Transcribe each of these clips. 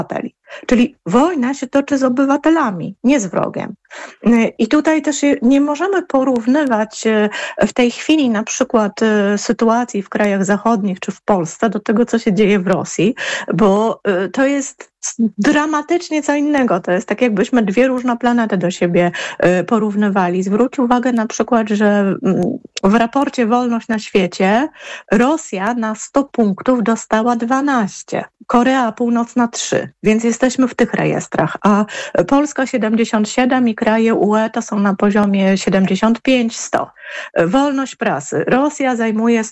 obywateli. Czyli wojna się toczy z obywatelami, nie z wrogiem. I tutaj też nie możemy porównywać w tej chwili na przykład sytuacji w krajach zachodnich czy w Polsce do tego, co się dzieje w Rosji, bo to jest dramatycznie co innego. To jest tak, jakbyśmy dwie różne planety do siebie porównywali. Zwróć uwagę na przykład, że w raporcie Wolność na świecie Rosja na 100 punktów dostała 12, Korea Północna 3, więc jesteśmy w tych rejestrach, a Polska 77 i kraje UE to są na poziomie 75-100. Wolność prasy. Rosja zajmuje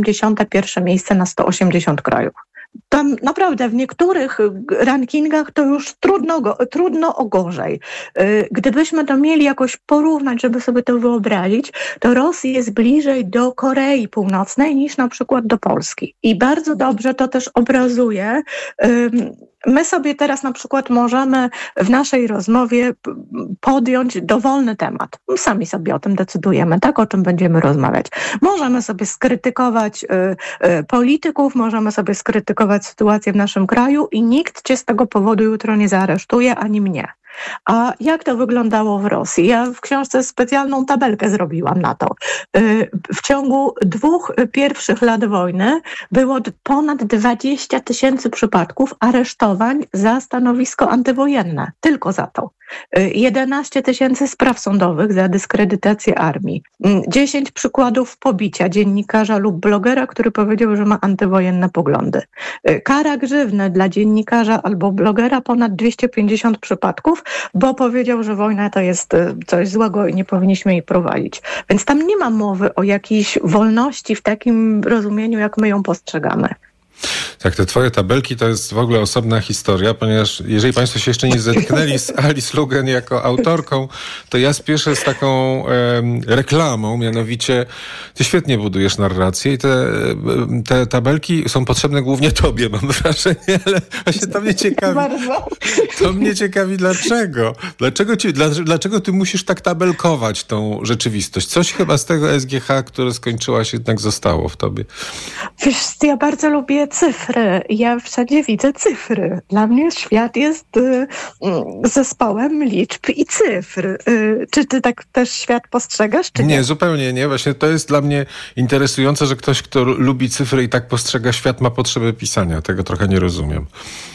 171 miejsce na 180 krajów. Tam naprawdę w niektórych rankingach to już trudno o gorzej. Gdybyśmy to mieli jakoś porównać, żeby sobie to wyobrazić, to Rosja jest bliżej do Korei Północnej niż na przykład do Polski. I bardzo dobrze to też obrazuje. My sobie teraz na przykład możemy w naszej rozmowie podjąć dowolny temat. Sami sobie o tym decydujemy, tak, o czym będziemy rozmawiać. Możemy sobie skrytykować polityków, możemy sobie skrytykować sytuację w naszym kraju i nikt cię z tego powodu jutro nie zaaresztuje, ani mnie. A jak to wyglądało w Rosji? Ja w książce specjalną tabelkę zrobiłam na to. W ciągu 2 pierwszych lat wojny było ponad 20 000 przypadków aresztowań za stanowisko antywojenne. Tylko za to. 11 000 spraw sądowych za dyskredytację armii. 10 przykładów pobicia dziennikarza lub blogera, który powiedział, że ma antywojenne poglądy. Kara grzywny dla dziennikarza albo blogera ponad 250 przypadków, bo powiedział, że wojna to jest coś złego i nie powinniśmy jej prowadzić. Więc tam nie ma mowy o jakiejś wolności w takim rozumieniu, jak my ją postrzegamy. Tak, te twoje tabelki to jest w ogóle osobna historia, ponieważ jeżeli państwo się jeszcze nie zetknęli z Alice Lugen jako autorką, to ja spieszę z taką reklamą, mianowicie ty świetnie budujesz narrację i te tabelki są potrzebne głównie tobie, mam wrażenie, ale właśnie to mnie ciekawi. To mnie ciekawi dlaczego. Dlaczego ty musisz tak tabelkować tą rzeczywistość? Coś chyba z tego SGH, które skończyłaś, jednak zostało w tobie. Wiesz, ja bardzo lubię cyfry. Ja wszędzie widzę cyfry. Dla mnie świat jest zespołem liczb i cyfr. Czy ty tak też świat postrzegasz, czy nie? Nie, zupełnie nie. Właśnie to jest dla mnie interesujące, że ktoś, kto lubi cyfry i tak postrzega świat, ma potrzebę pisania. Tego trochę nie rozumiem.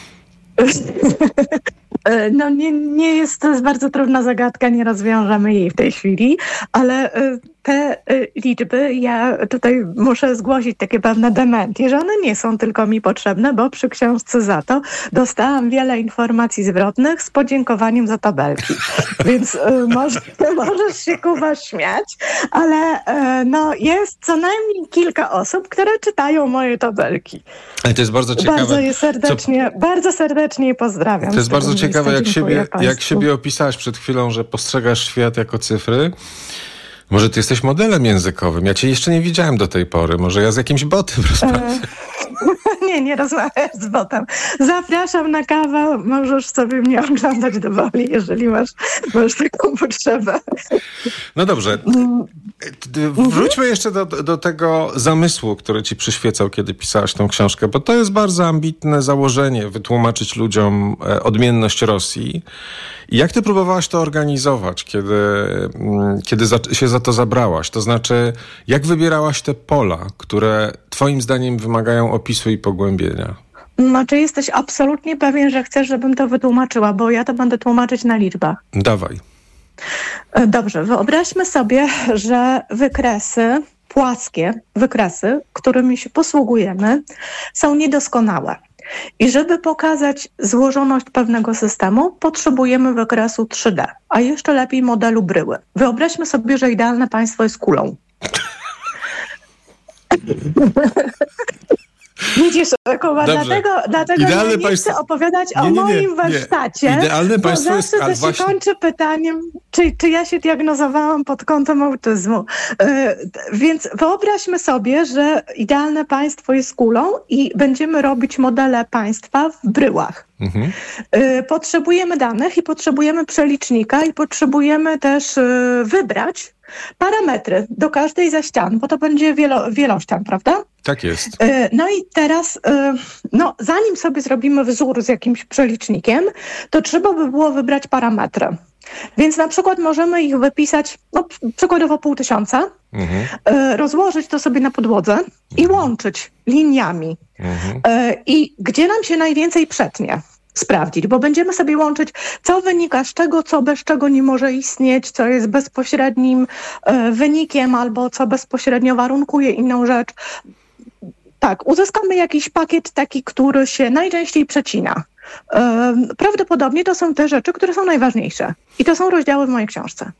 No nie jest, to jest bardzo trudna zagadka, nie rozwiążemy jej w tej chwili, ale te liczby, ja tutaj muszę zgłosić takie pewne dementie, że one nie są tylko mi potrzebne, bo przy książce za to dostałam wiele informacji zwrotnych z podziękowaniem za tabelki. Więc możesz się, Kuba, śmiać, ale no, jest co najmniej kilka osób, które czytają moje tabelki. Ale to jest bardzo ciekawe. Bardzo serdecznie pozdrawiam. To jest bardzo ciekawe, jak siebie opisałaś przed chwilą, że postrzegasz świat jako cyfry. Może ty jesteś modelem językowym. Ja cię jeszcze nie widziałem do tej pory. Może ja z jakimś botem rozmawiam. Nie rozmawiasz z botem. Zapraszam na kawę. Możesz sobie mnie oglądać do woli, jeżeli masz taką potrzebę. No dobrze. Wróćmy jeszcze do tego zamysłu, który ci przyświecał, kiedy pisałaś tą książkę, bo to jest bardzo ambitne założenie, wytłumaczyć ludziom odmienność Rosji. I jak ty próbowałaś to organizować, kiedy się za to zabrałaś? To znaczy, jak wybierałaś te pola, które twoim zdaniem wymagają opisu i pogłębienia? No, czy jesteś absolutnie pewien, że chcesz, żebym to wytłumaczyła? Bo ja to będę tłumaczyć na liczbach. Dawaj. Dobrze, wyobraźmy sobie, że wykresy, płaskie wykresy, którymi się posługujemy, są niedoskonałe. I żeby pokazać złożoność pewnego systemu, potrzebujemy wykresu 3D, a jeszcze lepiej modelu bryły. Wyobraźmy sobie, że idealne państwo jest kulą. Widzisz, Kuba, dlatego ja nie chcę opowiadać o moim warsztacie, Idealne bo zawsze to się kończy pytaniem, czy ja się diagnozowałam pod kątem autyzmu. Więc wyobraźmy sobie, że idealne państwo jest kulą i będziemy robić modele państwa w bryłach. Potrzebujemy danych i potrzebujemy przelicznika i potrzebujemy też wybrać parametry do każdej ze ścian, bo to będzie wielościan, prawda? Tak jest. No i teraz, zanim sobie zrobimy wzór z jakimś przelicznikiem, to trzeba by było wybrać parametry. Więc na przykład możemy ich wypisać, przykładowo 500, rozłożyć to sobie na podłodze i łączyć liniami. I gdzie nam się najwięcej przetnie? Sprawdzić, bo będziemy sobie łączyć, co wynika z czego, co bez czego nie może istnieć, co jest bezpośrednim wynikiem albo co bezpośrednio warunkuje inną rzecz. Tak, uzyskamy jakiś pakiet taki, który się najczęściej przecina. Prawdopodobnie to są te rzeczy, które są najważniejsze. I to są rozdziały w mojej książce.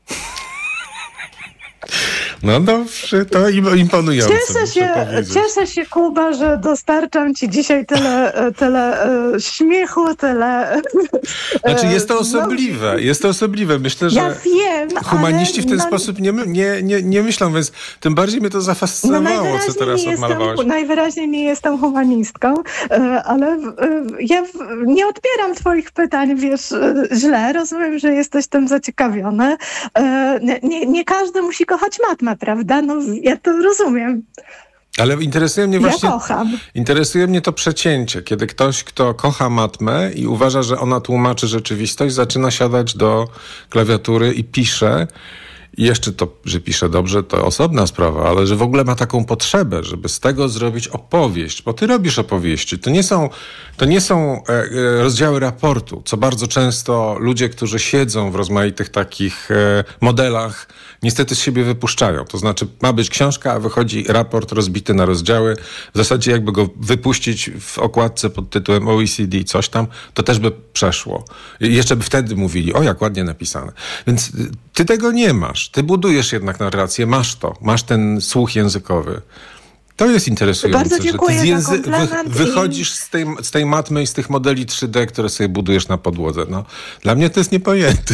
No dobrze, to imponujące. Cieszę się, Kuba, że dostarczam ci dzisiaj tyle śmiechu, tyle... Znaczy jest to osobliwe. Myślę, że humaniści w ten sposób nie myślą, więc tym bardziej mnie to zafascynowało, co teraz odmalowałaś. Najwyraźniej nie jestem humanistką, ale ja nie odbieram twoich pytań, źle. Rozumiem, że jesteś tym zaciekawiony. Nie każdy musi kochać matmę, prawda? Ja to rozumiem. Ale interesuje mnie właśnie... Ja kocham. Interesuje mnie to przecięcie, kiedy ktoś, kto kocha matmę i uważa, że ona tłumaczy rzeczywistość, zaczyna siadać do klawiatury i pisze. I jeszcze to, że pisze dobrze, to osobna sprawa, ale że w ogóle ma taką potrzebę, żeby z tego zrobić opowieść, bo ty robisz opowieści. To nie są rozdziały raportu, co bardzo często ludzie, którzy siedzą w rozmaitych takich modelach, niestety z siebie wypuszczają. To znaczy ma być książka, a wychodzi raport rozbity na rozdziały. W zasadzie jakby go wypuścić w okładce pod tytułem OECD coś tam, to też by przeszło. I jeszcze by wtedy mówili, jak ładnie napisane. Więc ty tego nie masz. Ty budujesz jednak narrację, masz ten słuch językowy. To jest interesujące, bardzo dziękuję że ty wychodzisz z tej matmy i z tych modeli 3D, które sobie budujesz na podłodze. Dla mnie to jest niepojęte.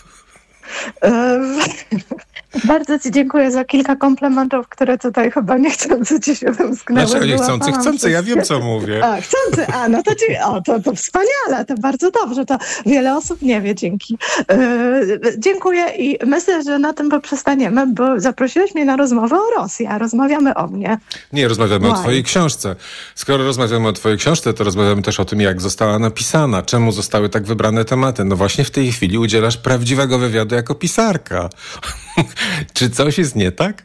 Bardzo ci dziękuję za kilka komplementów, które tutaj chyba niechcący ci się wymsknęły. Znaczy niechcący, ja wiem, co mówię. Chcący, to wspaniale, to bardzo dobrze, to wiele osób nie wie, dzięki. Dziękuję i myślę, że na tym poprzestaniemy, bo zaprosiłeś mnie na rozmowę o Rosji, a rozmawiamy o mnie. Nie, rozmawiamy o twojej książce. Skoro rozmawiamy o twojej książce, to rozmawiamy też o tym, jak została napisana, czemu zostały tak wybrane tematy. Właśnie w tej chwili udzielasz prawdziwego wywiadu jako pisarka. Czy coś jest nie tak?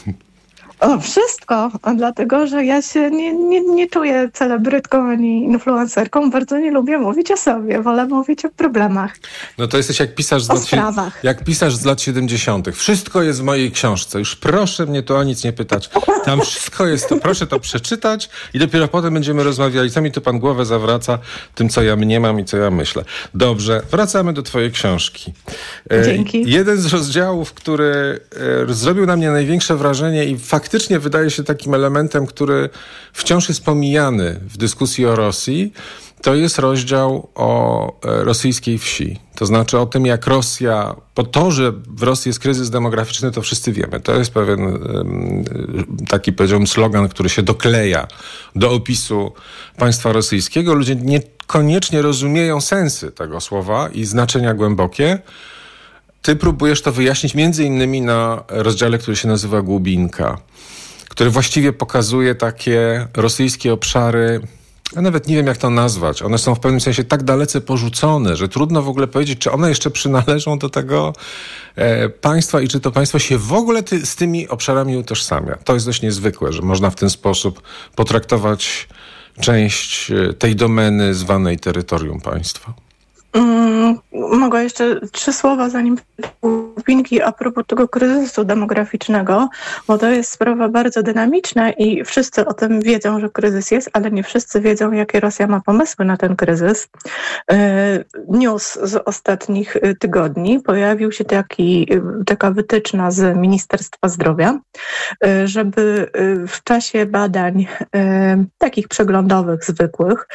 Wszystko, dlatego że ja się nie czuję celebrytką ani influencerką. Bardzo nie lubię mówić o sobie, wolę mówić o problemach. To jesteś jak pisarz z lat 70. Wszystko jest w mojej książce. Już proszę mnie tu o nic nie pytać. Tam wszystko jest, to proszę to przeczytać i dopiero potem będziemy rozmawiali. Co mi tu pan głowę zawraca tym, co ja mniemam i co ja myślę. Dobrze, wracamy do twojej książki. Dzięki. Jeden z rozdziałów, który zrobił na mnie największe wrażenie i faktycznie wydaje się takim elementem, który wciąż jest pomijany w dyskusji o Rosji, to jest rozdział o rosyjskiej wsi. To znaczy o tym, jak Rosja, po to, że w Rosji jest kryzys demograficzny, to wszyscy wiemy. To jest pewien taki, powiedziałbym, slogan, który się dokleja do opisu państwa rosyjskiego. Ludzie niekoniecznie rozumieją sensy tego słowa i znaczenia głębokie. Ty próbujesz to wyjaśnić między innymi na rozdziale, który się nazywa Głubinka, który właściwie pokazuje takie rosyjskie obszary, ja nawet nie wiem, jak to nazwać. One są w pewnym sensie tak dalece porzucone, że trudno w ogóle powiedzieć, czy one jeszcze przynależą do tego państwa i czy to państwo się w ogóle z tymi obszarami utożsamia. To jest dość niezwykłe, że można w ten sposób potraktować część tej domeny zwanej terytorium państwa. Mogę jeszcze 3 słowa zanim Głubinki a propos tego kryzysu demograficznego, bo to jest sprawa bardzo dynamiczna i wszyscy o tym wiedzą, że kryzys jest, ale nie wszyscy wiedzą, jakie Rosja ma pomysły na ten kryzys. News z ostatnich tygodni pojawił się taka wytyczna z Ministerstwa Zdrowia, żeby w czasie badań takich przeglądowych, zwykłych,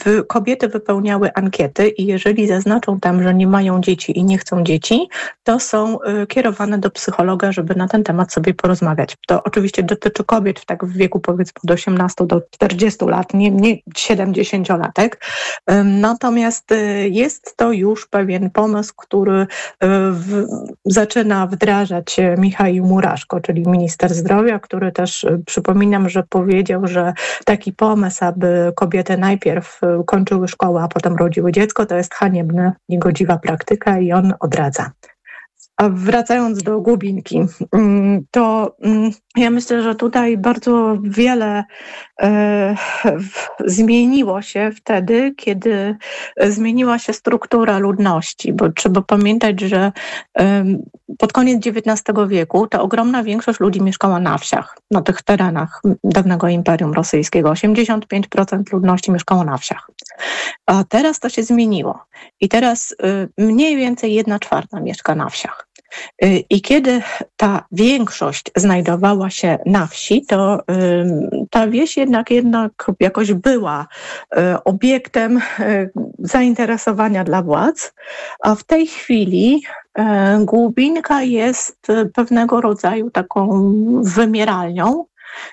kobiety wypełniały ankiety i jeżeli zaznaczą tam, że nie mają dzieci i nie chcą dzieci, to są kierowane do psychologa, żeby na ten temat sobie porozmawiać. To oczywiście dotyczy kobiet tak w wieku powiedzmy od 18 do 40 lat, nie 70-latek. Natomiast jest to już pewien pomysł, który zaczyna wdrażać Michał Muraszko, czyli minister zdrowia, który też przypominam, że powiedział, że taki pomysł, aby kobiety najpierw kończyły szkołę, a potem rodziły dziecko, to jest haniebna, niegodziwa praktyka i on odradza. A wracając do Głubinki, to ja myślę, że tutaj bardzo wiele zmieniło się wtedy, kiedy zmieniła się struktura ludności, bo trzeba pamiętać, że pod koniec XIX wieku ta ogromna większość ludzi mieszkała na wsiach, na tych terenach dawnego Imperium Rosyjskiego. 85% ludności mieszkało na wsiach. A teraz to się zmieniło i teraz mniej więcej 1/4 mieszka na wsiach. I kiedy ta większość znajdowała się na wsi, to ta wieś jednak jakoś była obiektem zainteresowania dla władz, a w tej chwili Głubinka jest pewnego rodzaju taką wymieralnią.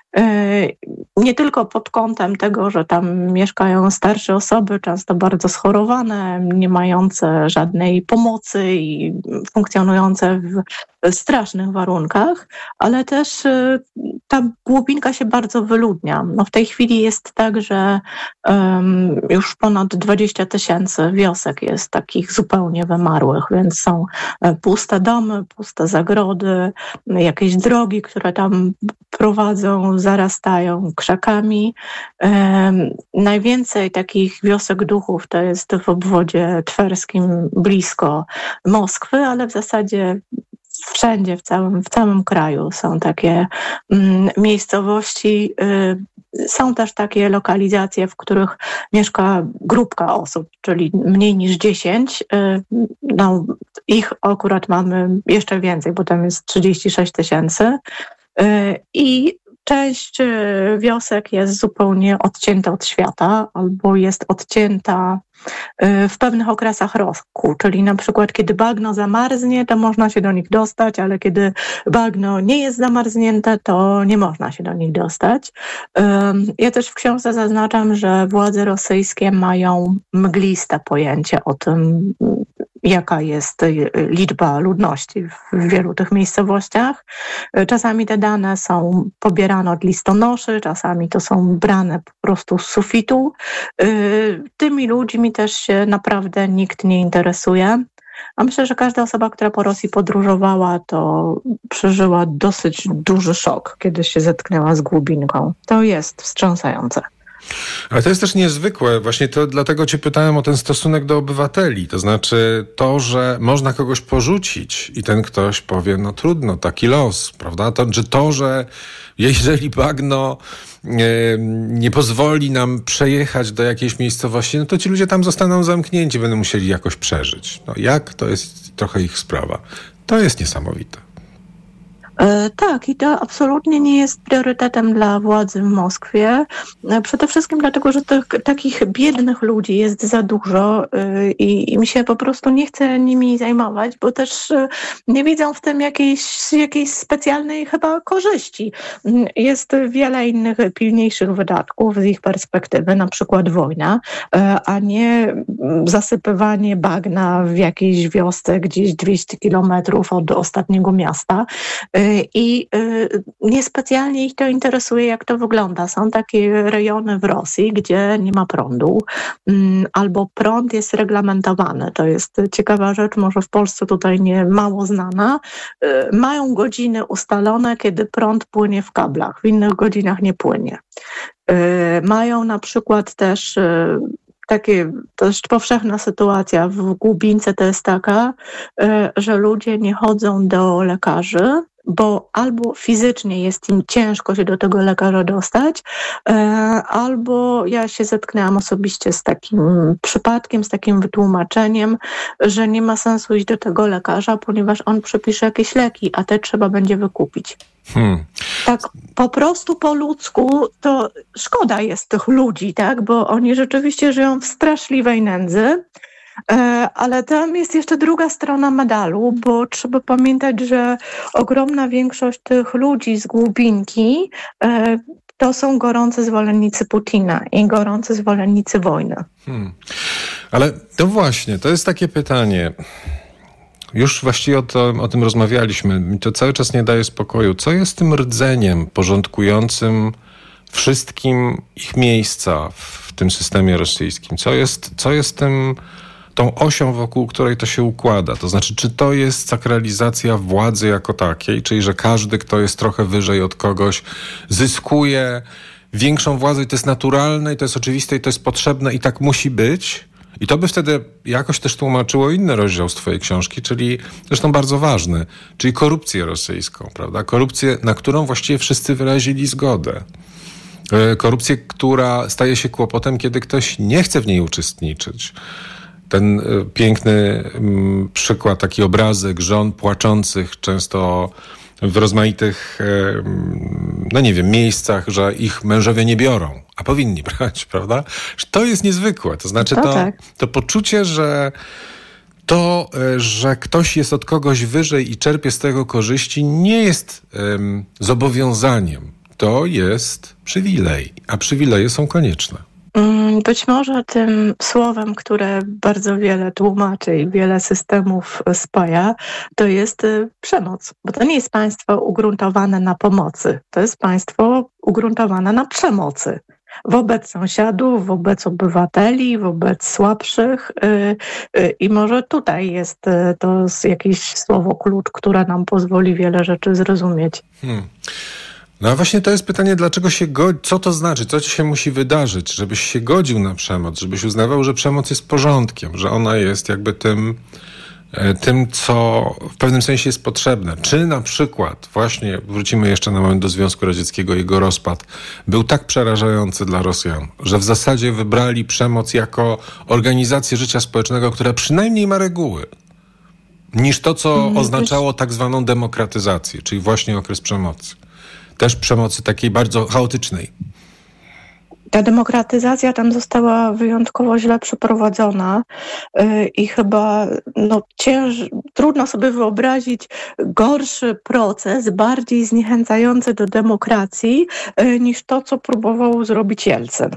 Nie tylko pod kątem tego, że tam mieszkają starsze osoby, często bardzo schorowane, nie mające żadnej pomocy i funkcjonujące w strasznych warunkach, ale też ta Głubinka się bardzo wyludnia. No w tej chwili jest tak, że już ponad 20 000 wiosek jest takich zupełnie wymarłych, więc są puste domy, puste zagrody, jakieś drogi, które tam prowadzą, zarastają krzakami. Najwięcej takich wiosek duchów to jest w obwodzie twerskim blisko Moskwy, ale w zasadzie wszędzie, w całym kraju są takie miejscowości. Są też takie lokalizacje, w których mieszka grupka osób, czyli mniej niż 10. No, ich akurat mamy jeszcze więcej, bo tam jest 36 000. I część wiosek jest zupełnie odcięta od świata albo jest odcięta w pewnych okresach roku, czyli na przykład kiedy bagno zamarznie, to można się do nich dostać, ale kiedy bagno nie jest zamarznięte, to nie można się do nich dostać. Ja też w książce zaznaczam, że władze rosyjskie mają mgliste pojęcie o tym, jaka jest liczba ludności w wielu tych miejscowościach. Czasami te dane są pobierane od listonoszy, czasami to są brane po prostu z sufitu. Tymi ludźmi też się naprawdę nikt nie interesuje. A myślę, że każda osoba, która po Rosji podróżowała, to przeżyła dosyć duży szok, kiedy się zetknęła z Głubinką. To jest wstrząsające. Ale to jest też niezwykłe. Właśnie to dlatego cię pytałem o ten stosunek do obywateli. To znaczy to, że można kogoś porzucić i ten ktoś powie, no trudno, taki los, prawda? To, że jeżeli bagno nie pozwoli nam przejechać do jakiejś miejscowości, no to ci ludzie tam zostaną zamknięci, będą musieli jakoś przeżyć. No jak? To jest trochę ich sprawa. To jest niesamowite. Tak, i to absolutnie nie jest priorytetem dla władzy w Moskwie. Przede wszystkim dlatego, że takich biednych ludzi jest za dużo i mi się po prostu nie chce nimi zajmować, bo też nie widzą w tym jakiejś specjalnej chyba korzyści. Jest wiele innych pilniejszych wydatków z ich perspektywy, na przykład wojna, a nie zasypywanie bagna w jakiejś wiosce gdzieś 200 kilometrów od ostatniego miasta. I niespecjalnie ich to interesuje, jak to wygląda. Są takie rejony w Rosji, gdzie nie ma prądu, albo prąd jest reglamentowany. To jest ciekawa rzecz, może w Polsce tutaj nie mało znana. Mają godziny ustalone, kiedy prąd płynie w kablach, w innych godzinach nie płynie. Mają na przykład też dość powszechna sytuacja w Głubince to jest taka, że ludzie nie chodzą do lekarzy, bo albo fizycznie jest im ciężko się do tego lekarza dostać, albo ja się zetknęłam osobiście z takim przypadkiem, z takim wytłumaczeniem, że nie ma sensu iść do tego lekarza, ponieważ on przepisze jakieś leki, a te trzeba będzie wykupić. Tak po prostu po ludzku to szkoda jest tych ludzi, tak, bo oni rzeczywiście żyją w straszliwej nędzy, Ale tam jest jeszcze druga strona medalu, bo trzeba pamiętać, że ogromna większość tych ludzi z głubinki to są gorący zwolennicy Putina i gorący zwolennicy wojny. Ale to właśnie, to jest takie pytanie. Już właściwie o tym rozmawialiśmy. Mi to cały czas nie daje spokoju. Co jest tym rdzeniem porządkującym wszystkim ich miejsca w tym systemie rosyjskim? Co jest tą osią, wokół której to się układa? To znaczy, czy to jest sakralizacja władzy jako takiej, czyli że każdy, kto jest trochę wyżej od kogoś, zyskuje większą władzę i to jest naturalne, i to jest oczywiste, i to jest potrzebne, i tak musi być? I to by wtedy jakoś też tłumaczyło inny rozdział z twojej książki, czyli zresztą bardzo ważny, czyli korupcję rosyjską, prawda? Korupcję, na którą właściwie wszyscy wyrazili zgodę. Korupcję, która staje się kłopotem, kiedy ktoś nie chce w niej uczestniczyć. Ten piękny przykład, taki obrazek żon płaczących często w rozmaitych, miejscach, że ich mężowie nie biorą, a powinni brać, prawda? To jest niezwykłe. To znaczy to poczucie, że że ktoś jest od kogoś wyżej i czerpie z tego korzyści, nie jest zobowiązaniem. To jest przywilej, a przywileje są konieczne. Być może tym słowem, które bardzo wiele tłumaczy i wiele systemów spaja, to jest przemoc. Bo to nie jest państwo ugruntowane na pomocy. To jest państwo ugruntowane na przemocy. Wobec sąsiadów, wobec obywateli, wobec słabszych. I może tutaj jest to jakieś słowo klucz, które nam pozwoli wiele rzeczy zrozumieć. No a właśnie to jest pytanie, dlaczego co to znaczy, co ci się musi wydarzyć, żebyś się godził na przemoc, żebyś uznawał, że przemoc jest porządkiem, że ona jest jakby tym, co w pewnym sensie jest potrzebne. Czy na przykład, właśnie wrócimy jeszcze na moment do Związku Radzieckiego, jego rozpad, był tak przerażający dla Rosjan, że w zasadzie wybrali przemoc jako organizację życia społecznego, która przynajmniej ma reguły, niż to, co oznaczało tak zwaną demokratyzację, czyli właśnie okres przemocy. Też przemocy takiej bardzo chaotycznej. Ta demokratyzacja tam została wyjątkowo źle przeprowadzona i chyba trudno sobie wyobrazić gorszy proces, bardziej zniechęcający do demokracji niż to, co próbował zrobić Jelcyn.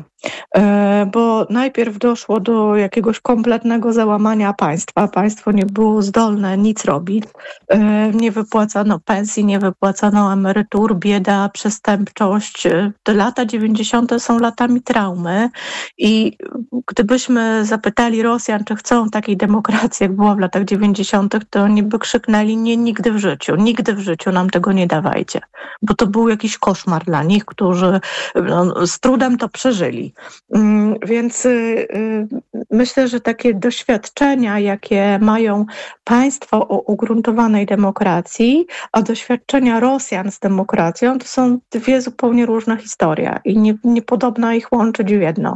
Bo najpierw doszło do jakiegoś kompletnego załamania państwa. Państwo nie było zdolne nic robić. Nie wypłacano pensji, nie wypłacano emerytur, bieda, przestępczość. Te lata 90. są latami traumy i gdybyśmy zapytali Rosjan, czy chcą takiej demokracji, jak była w latach 90., to oni by krzyknęli: nie, nigdy w życiu nam tego nie dawajcie. Bo to był jakiś koszmar dla nich, którzy z trudem to przeżyli. Więc myślę, że takie doświadczenia, jakie mają państwo o ugruntowanej demokracji, a doświadczenia Rosjan z demokracją, to są dwie zupełnie różne historie i niepodobna ich łączyć w jedno.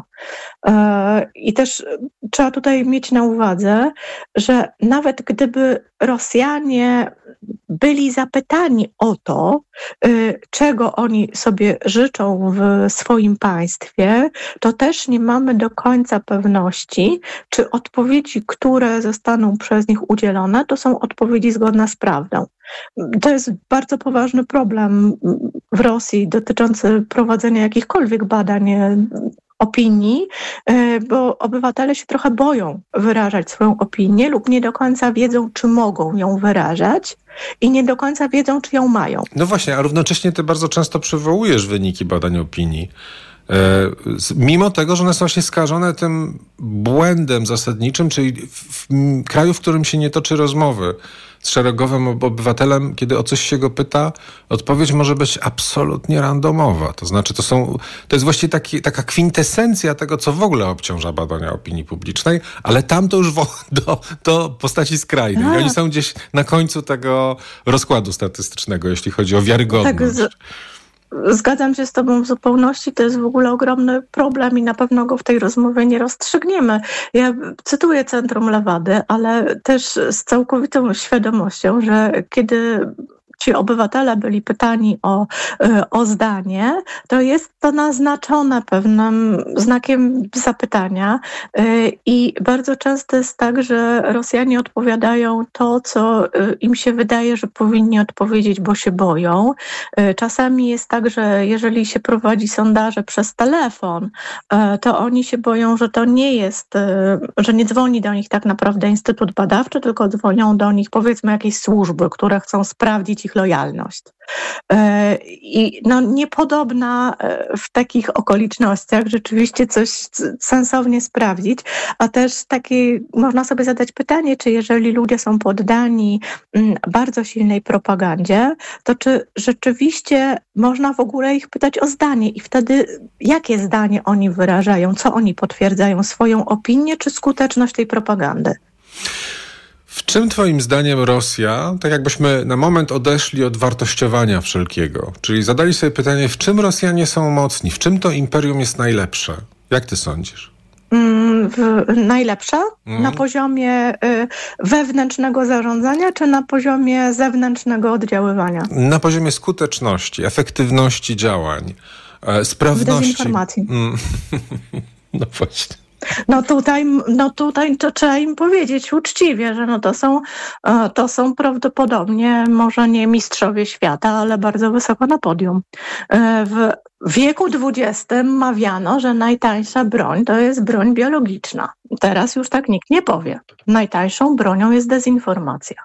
I też trzeba tutaj mieć na uwadze, że nawet gdyby Rosjanie byli zapytani o to, czego oni sobie życzą w swoim państwie, to też nie mamy do końca pewności, czy odpowiedzi, które zostaną przez nich udzielone, to są odpowiedzi zgodne z prawdą. To jest bardzo poważny problem w Rosji dotyczący prowadzenia jakichkolwiek badań opinii, bo obywatele się trochę boją wyrażać swoją opinię lub nie do końca wiedzą, czy mogą ją wyrażać i nie do końca wiedzą, czy ją mają. No właśnie, a równocześnie ty bardzo często przywołujesz wyniki badań opinii, mimo tego, że one są właśnie skażone tym błędem zasadniczym, czyli w kraju, w którym się nie toczy rozmowy z szeregowym obywatelem, kiedy o coś się go pyta, odpowiedź może być absolutnie randomowa. To znaczy, to jest właściwie taka kwintesencja tego, co w ogóle obciąża badania opinii publicznej, ale tam to już do postaci skrajnej. I oni są gdzieś na końcu tego rozkładu statystycznego, jeśli chodzi o wiarygodność. Tak, zgadzam się z tobą w zupełności. To jest w ogóle ogromny problem i na pewno go w tej rozmowie nie rozstrzygniemy. Ja cytuję Centrum Lewady, ale też z całkowitą świadomością, że kiedy ci obywatele byli pytani o zdanie, to jest to naznaczone pewnym znakiem zapytania i bardzo często jest tak, że Rosjanie odpowiadają to, co im się wydaje, że powinni odpowiedzieć, bo się boją. Czasami jest tak, że jeżeli się prowadzi sondaże przez telefon, to oni się boją, że to nie jest, że nie dzwoni do nich tak naprawdę Instytut Badawczy, tylko dzwonią do nich powiedzmy jakieś służby, które chcą sprawdzić ich lojalność. I niepodobna w takich okolicznościach rzeczywiście coś sensownie sprawdzić, a też takie można sobie zadać pytanie, czy jeżeli ludzie są poddani bardzo silnej propagandzie, to czy rzeczywiście można w ogóle ich pytać o zdanie i wtedy jakie zdanie oni wyrażają, co oni potwierdzają, swoją opinię czy skuteczność tej propagandy? W czym twoim zdaniem Rosja, tak jakbyśmy na moment odeszli od wartościowania wszelkiego, czyli zadali sobie pytanie, w czym Rosjanie są mocni, w czym to imperium jest najlepsze? Jak ty sądzisz? Najlepsze? Na poziomie wewnętrznego zarządzania, czy na poziomie zewnętrznego oddziaływania? Na poziomie skuteczności, efektywności działań, sprawności. W dezinformacji. No właśnie. No tutaj to trzeba im powiedzieć uczciwie, że to są prawdopodobnie może nie mistrzowie świata, ale bardzo wysoko na podium. W wieku XX mawiano, że najtańsza broń to jest broń biologiczna. Teraz już tak nikt nie powie. Najtańszą bronią jest dezinformacja.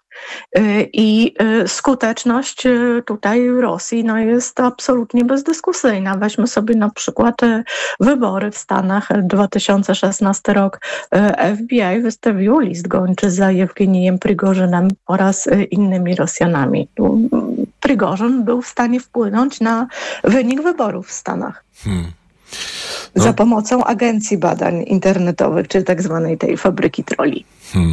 I skuteczność tutaj Rosji jest absolutnie bezdyskusyjna. Weźmy sobie na przykład wybory w Stanach, 2016 rok. FBI wystawiło list gończy za Jewgenijem Prigorzynem oraz innymi Rosjanami. Prigorzyn był w stanie wpłynąć na wynik wyborów w Stanach. Za pomocą Agencji Badań Internetowych, czyli tak zwanej tej fabryki trolli.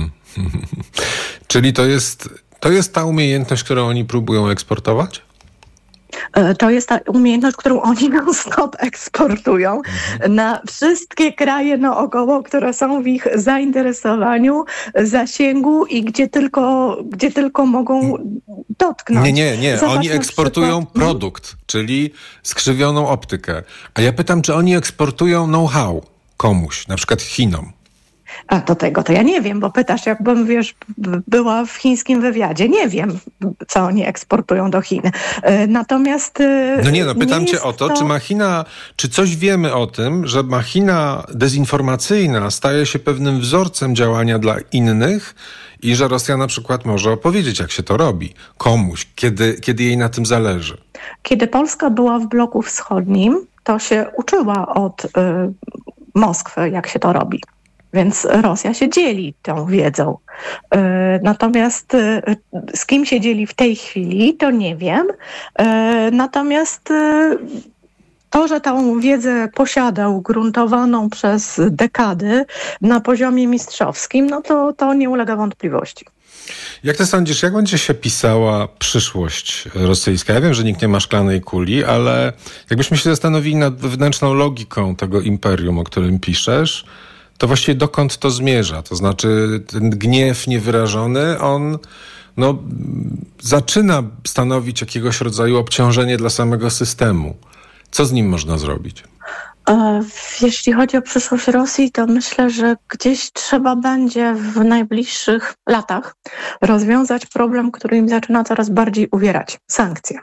Czyli to jest ta umiejętność, którą oni próbują eksportować? To jest ta umiejętność, którą oni non-stop eksportują na wszystkie kraje naokoło, które są w ich zainteresowaniu, zasięgu i gdzie tylko mogą dotknąć. Nie. Oni eksportują produkt, czyli skrzywioną optykę. A ja pytam, czy oni eksportują know-how komuś, na przykład Chinom? A do tego to ja nie wiem, bo pytasz, jakbym, była w chińskim wywiadzie. Nie wiem, co oni eksportują do Chin. Natomiast... pytam cię o to, czy coś wiemy o tym, że machina dezinformacyjna staje się pewnym wzorcem działania dla innych i że Rosja na przykład może opowiedzieć, jak się to robi komuś, kiedy jej na tym zależy. Kiedy Polska była w bloku wschodnim, to się uczyła od Moskwy, jak się to robi. Więc Rosja się dzieli tą wiedzą. Natomiast z kim się dzieli w tej chwili, to nie wiem. Natomiast to, że tą wiedzę posiada ugruntowaną przez dekady na poziomie mistrzowskim, to nie ulega wątpliwości. Jak ty sądzisz, jak będzie się pisała przyszłość rosyjska? Ja wiem, że nikt nie ma szklanej kuli, ale jakbyśmy się zastanowili nad wewnętrzną logiką tego imperium, o którym piszesz, to właściwie dokąd to zmierza? To znaczy ten gniew niewyrażony, on zaczyna stanowić jakiegoś rodzaju obciążenie dla samego systemu. Co z nim można zrobić? Jeśli chodzi o przyszłość Rosji, to myślę, że gdzieś trzeba będzie w najbliższych latach rozwiązać problem, który im zaczyna coraz bardziej uwierać. Sankcje.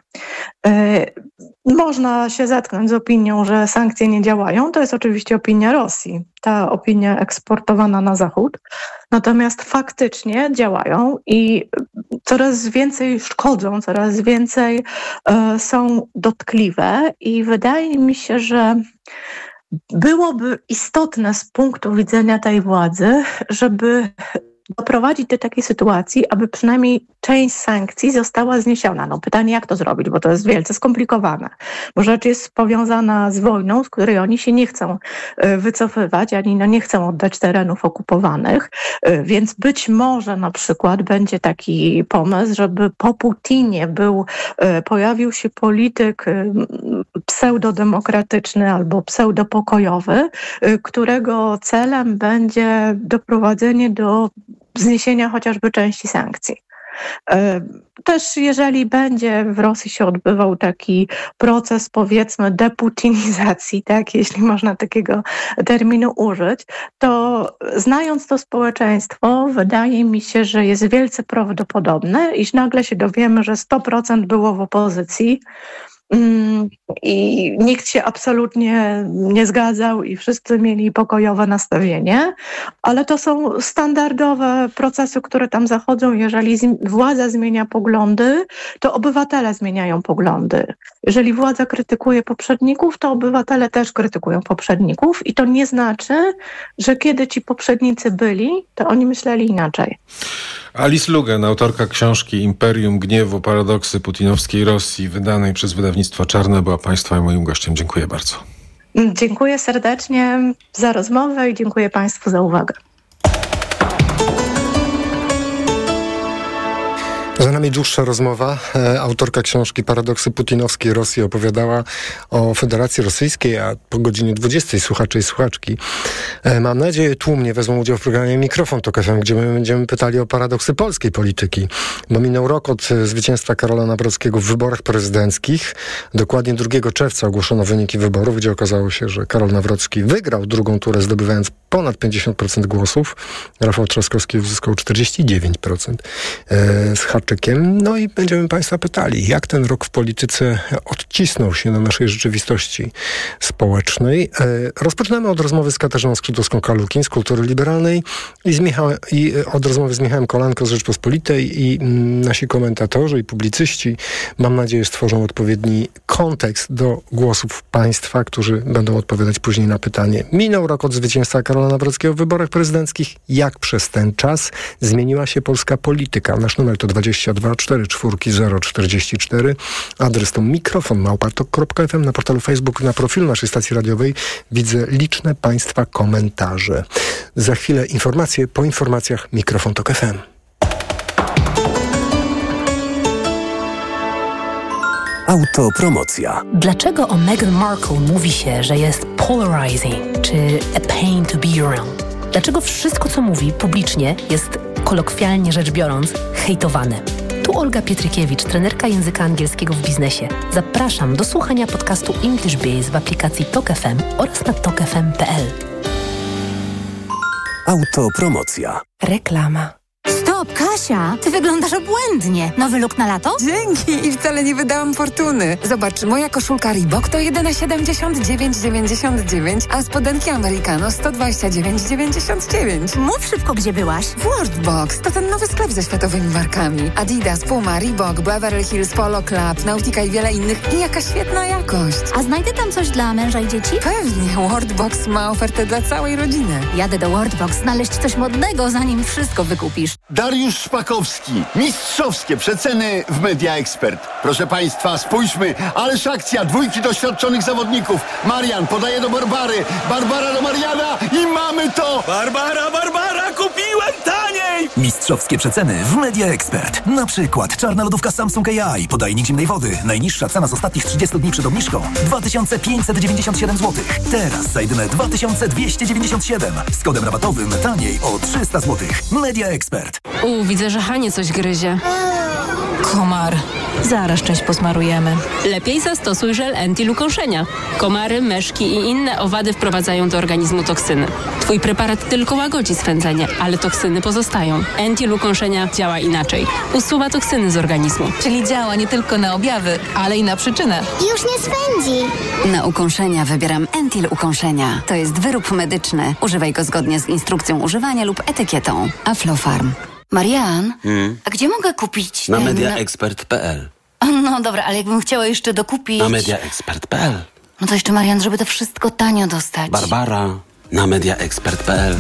Można się zetknąć z opinią, że sankcje nie działają. To jest oczywiście opinia Rosji. Ta opinia eksportowana na Zachód. Natomiast faktycznie działają i coraz więcej szkodzą, coraz więcej są dotkliwe i wydaje mi się, że byłoby istotne z punktu widzenia tej władzy, żeby doprowadzić do takiej sytuacji, aby przynajmniej część sankcji została zniesiona. Pytanie, jak to zrobić, bo to jest wielce skomplikowane. Bo rzecz jest powiązana z wojną, z której oni się nie chcą wycofywać, ani nie chcą oddać terenów okupowanych, więc być może na przykład będzie taki pomysł, żeby po Putinie pojawił się polityk pseudodemokratyczny albo pseudopokojowy, którego celem będzie doprowadzenie do zniesienia chociażby części sankcji. Też jeżeli będzie w Rosji się odbywał taki proces, powiedzmy, deputinizacji, tak, jeśli można takiego terminu użyć, to znając to społeczeństwo, wydaje mi się, że jest wielce prawdopodobne, iż nagle się dowiemy, że 100% było w opozycji, i nikt się absolutnie nie zgadzał i wszyscy mieli pokojowe nastawienie, ale to są standardowe procesy, które tam zachodzą. Jeżeli władza zmienia poglądy, to obywatele zmieniają poglądy. Jeżeli władza krytykuje poprzedników, to obywatele też krytykują poprzedników i to nie znaczy, że kiedy ci poprzednicy byli, to oni myśleli inaczej. Alice Lugen, autorka książki Imperium Gniewu, paradoksy putinowskiej Rosji, wydanej przez wydawnictwo Czarne, była Państwa i moim gościem. Dziękuję bardzo. Dziękuję serdecznie za rozmowę i dziękuję Państwu za uwagę. Za nami dłuższa rozmowa. Autorka książki Paradoksy putinowskiej Rosji opowiadała o Federacji Rosyjskiej, a po godzinie 20 słuchacze i słuchaczki, mam nadzieję, tłumnie wezmą udział w programie Mikrofon Tok FM, gdzie my będziemy pytali o paradoksy polskiej polityki. Bo minął rok od zwycięstwa Karola Nawrockiego w wyborach prezydenckich. Dokładnie 2 czerwca ogłoszono wyniki wyborów, gdzie okazało się, że Karol Nawrocki wygrał drugą turę, zdobywając ponad 50% głosów. Rafał Trzaskowski uzyskał 49% z haczykiem. No i będziemy Państwa pytali, jak ten rok w polityce odcisnął się na naszej rzeczywistości społecznej. Rozpoczynamy od rozmowy z Katarzyną Skrzydłowską-Kalukin z Kultury Liberalnej i od rozmowy z Michałem Kolanko z Rzeczpospolitej i nasi komentatorzy i publicyści, mam nadzieję, stworzą odpowiedni kontekst do głosów Państwa, którzy będą odpowiadać później na pytanie. Minął rok od zwycięstwa Karola Nawrockiego w wyborach prezydenckich. Jak przez ten czas zmieniła się polska polityka? Nasz numer to 22 44 044. Adres to mikrofon@tok.fm. Na portalu Facebook, na profilu naszej stacji radiowej widzę liczne Państwa komentarze. Za chwilę informacje, po informacjach Mikrofon Tok FM. Autopromocja. Dlaczego o Meghan Markle mówi się, że jest polarizing, czy a pain to be around? Dlaczego wszystko, co mówi publicznie, jest, kolokwialnie rzecz biorąc, hejtowane? Tu Olga Pietrykiewicz, trenerka języka angielskiego w biznesie. Zapraszam do słuchania podcastu English Biz w aplikacji Tok FM oraz na tokfm.pl. Autopromocja. Reklama. Stop, Kasia! Ty wyglądasz obłędnie. Nowy look na lato? Dzięki! I wcale nie wydałam fortuny. Zobacz, moja koszulka Reebok to jedyne 79,99, a spodenki Americano 129,99. Mów szybko, gdzie byłaś. Worldbox to ten nowy sklep ze światowymi markami. Adidas, Puma, Reebok, Beverly Hills, Polo Club, Nautica i wiele innych. I jaka świetna jakość. A znajdę tam coś dla męża i dzieci? Pewnie. Worldbox ma ofertę dla całej rodziny. Jadę do Worldbox znaleźć coś modnego, zanim wszystko wykupisz. Dariusz Szpakowski. Mistrzowskie przeceny w Media Expert. Proszę Państwa, spójrzmy, ależ akcja, 2 doświadczonych zawodników. Marian podaje do Barbary, Barbara do Mariana i mamy to! Barbara, kupiłem taniej! Mistrzowskie przeceny w Media Expert. Na przykład czarna lodówka Samsung AI, podajnik zimnej wody. Najniższa cena z ostatnich 30 dni przed obniżką 2597 zł. Teraz za jedyne 2297. Z kodem rabatowym taniej o 300 zł. Media Expert. Widzę, że Hanie coś gryzie. Komar. Zaraz część posmarujemy. Lepiej zastosuj żel anti-lukąszenia. Komary, myszki i inne owady wprowadzają do organizmu toksyny. Twój preparat tylko łagodzi swędzenie, ale toksyny pozostają. Anti-lukąszenia działa inaczej. Usuwa toksyny z organizmu. Czyli działa nie tylko na objawy, ale i na przyczynę. Już nie swędzi. Na ukąszenia wybieram Entil Ukąszenia. To jest wyrób medyczny. Używaj go zgodnie z instrukcją używania lub etykietą. Aflofarm. Marian, a gdzie mogę kupić Na mediaexpert.pl. No dobra, ale jakbym chciała jeszcze dokupić... Na mediaexpert.pl. No to jeszcze, Marian, żeby to wszystko tanio dostać. Barbara, na mediaexpert.pl.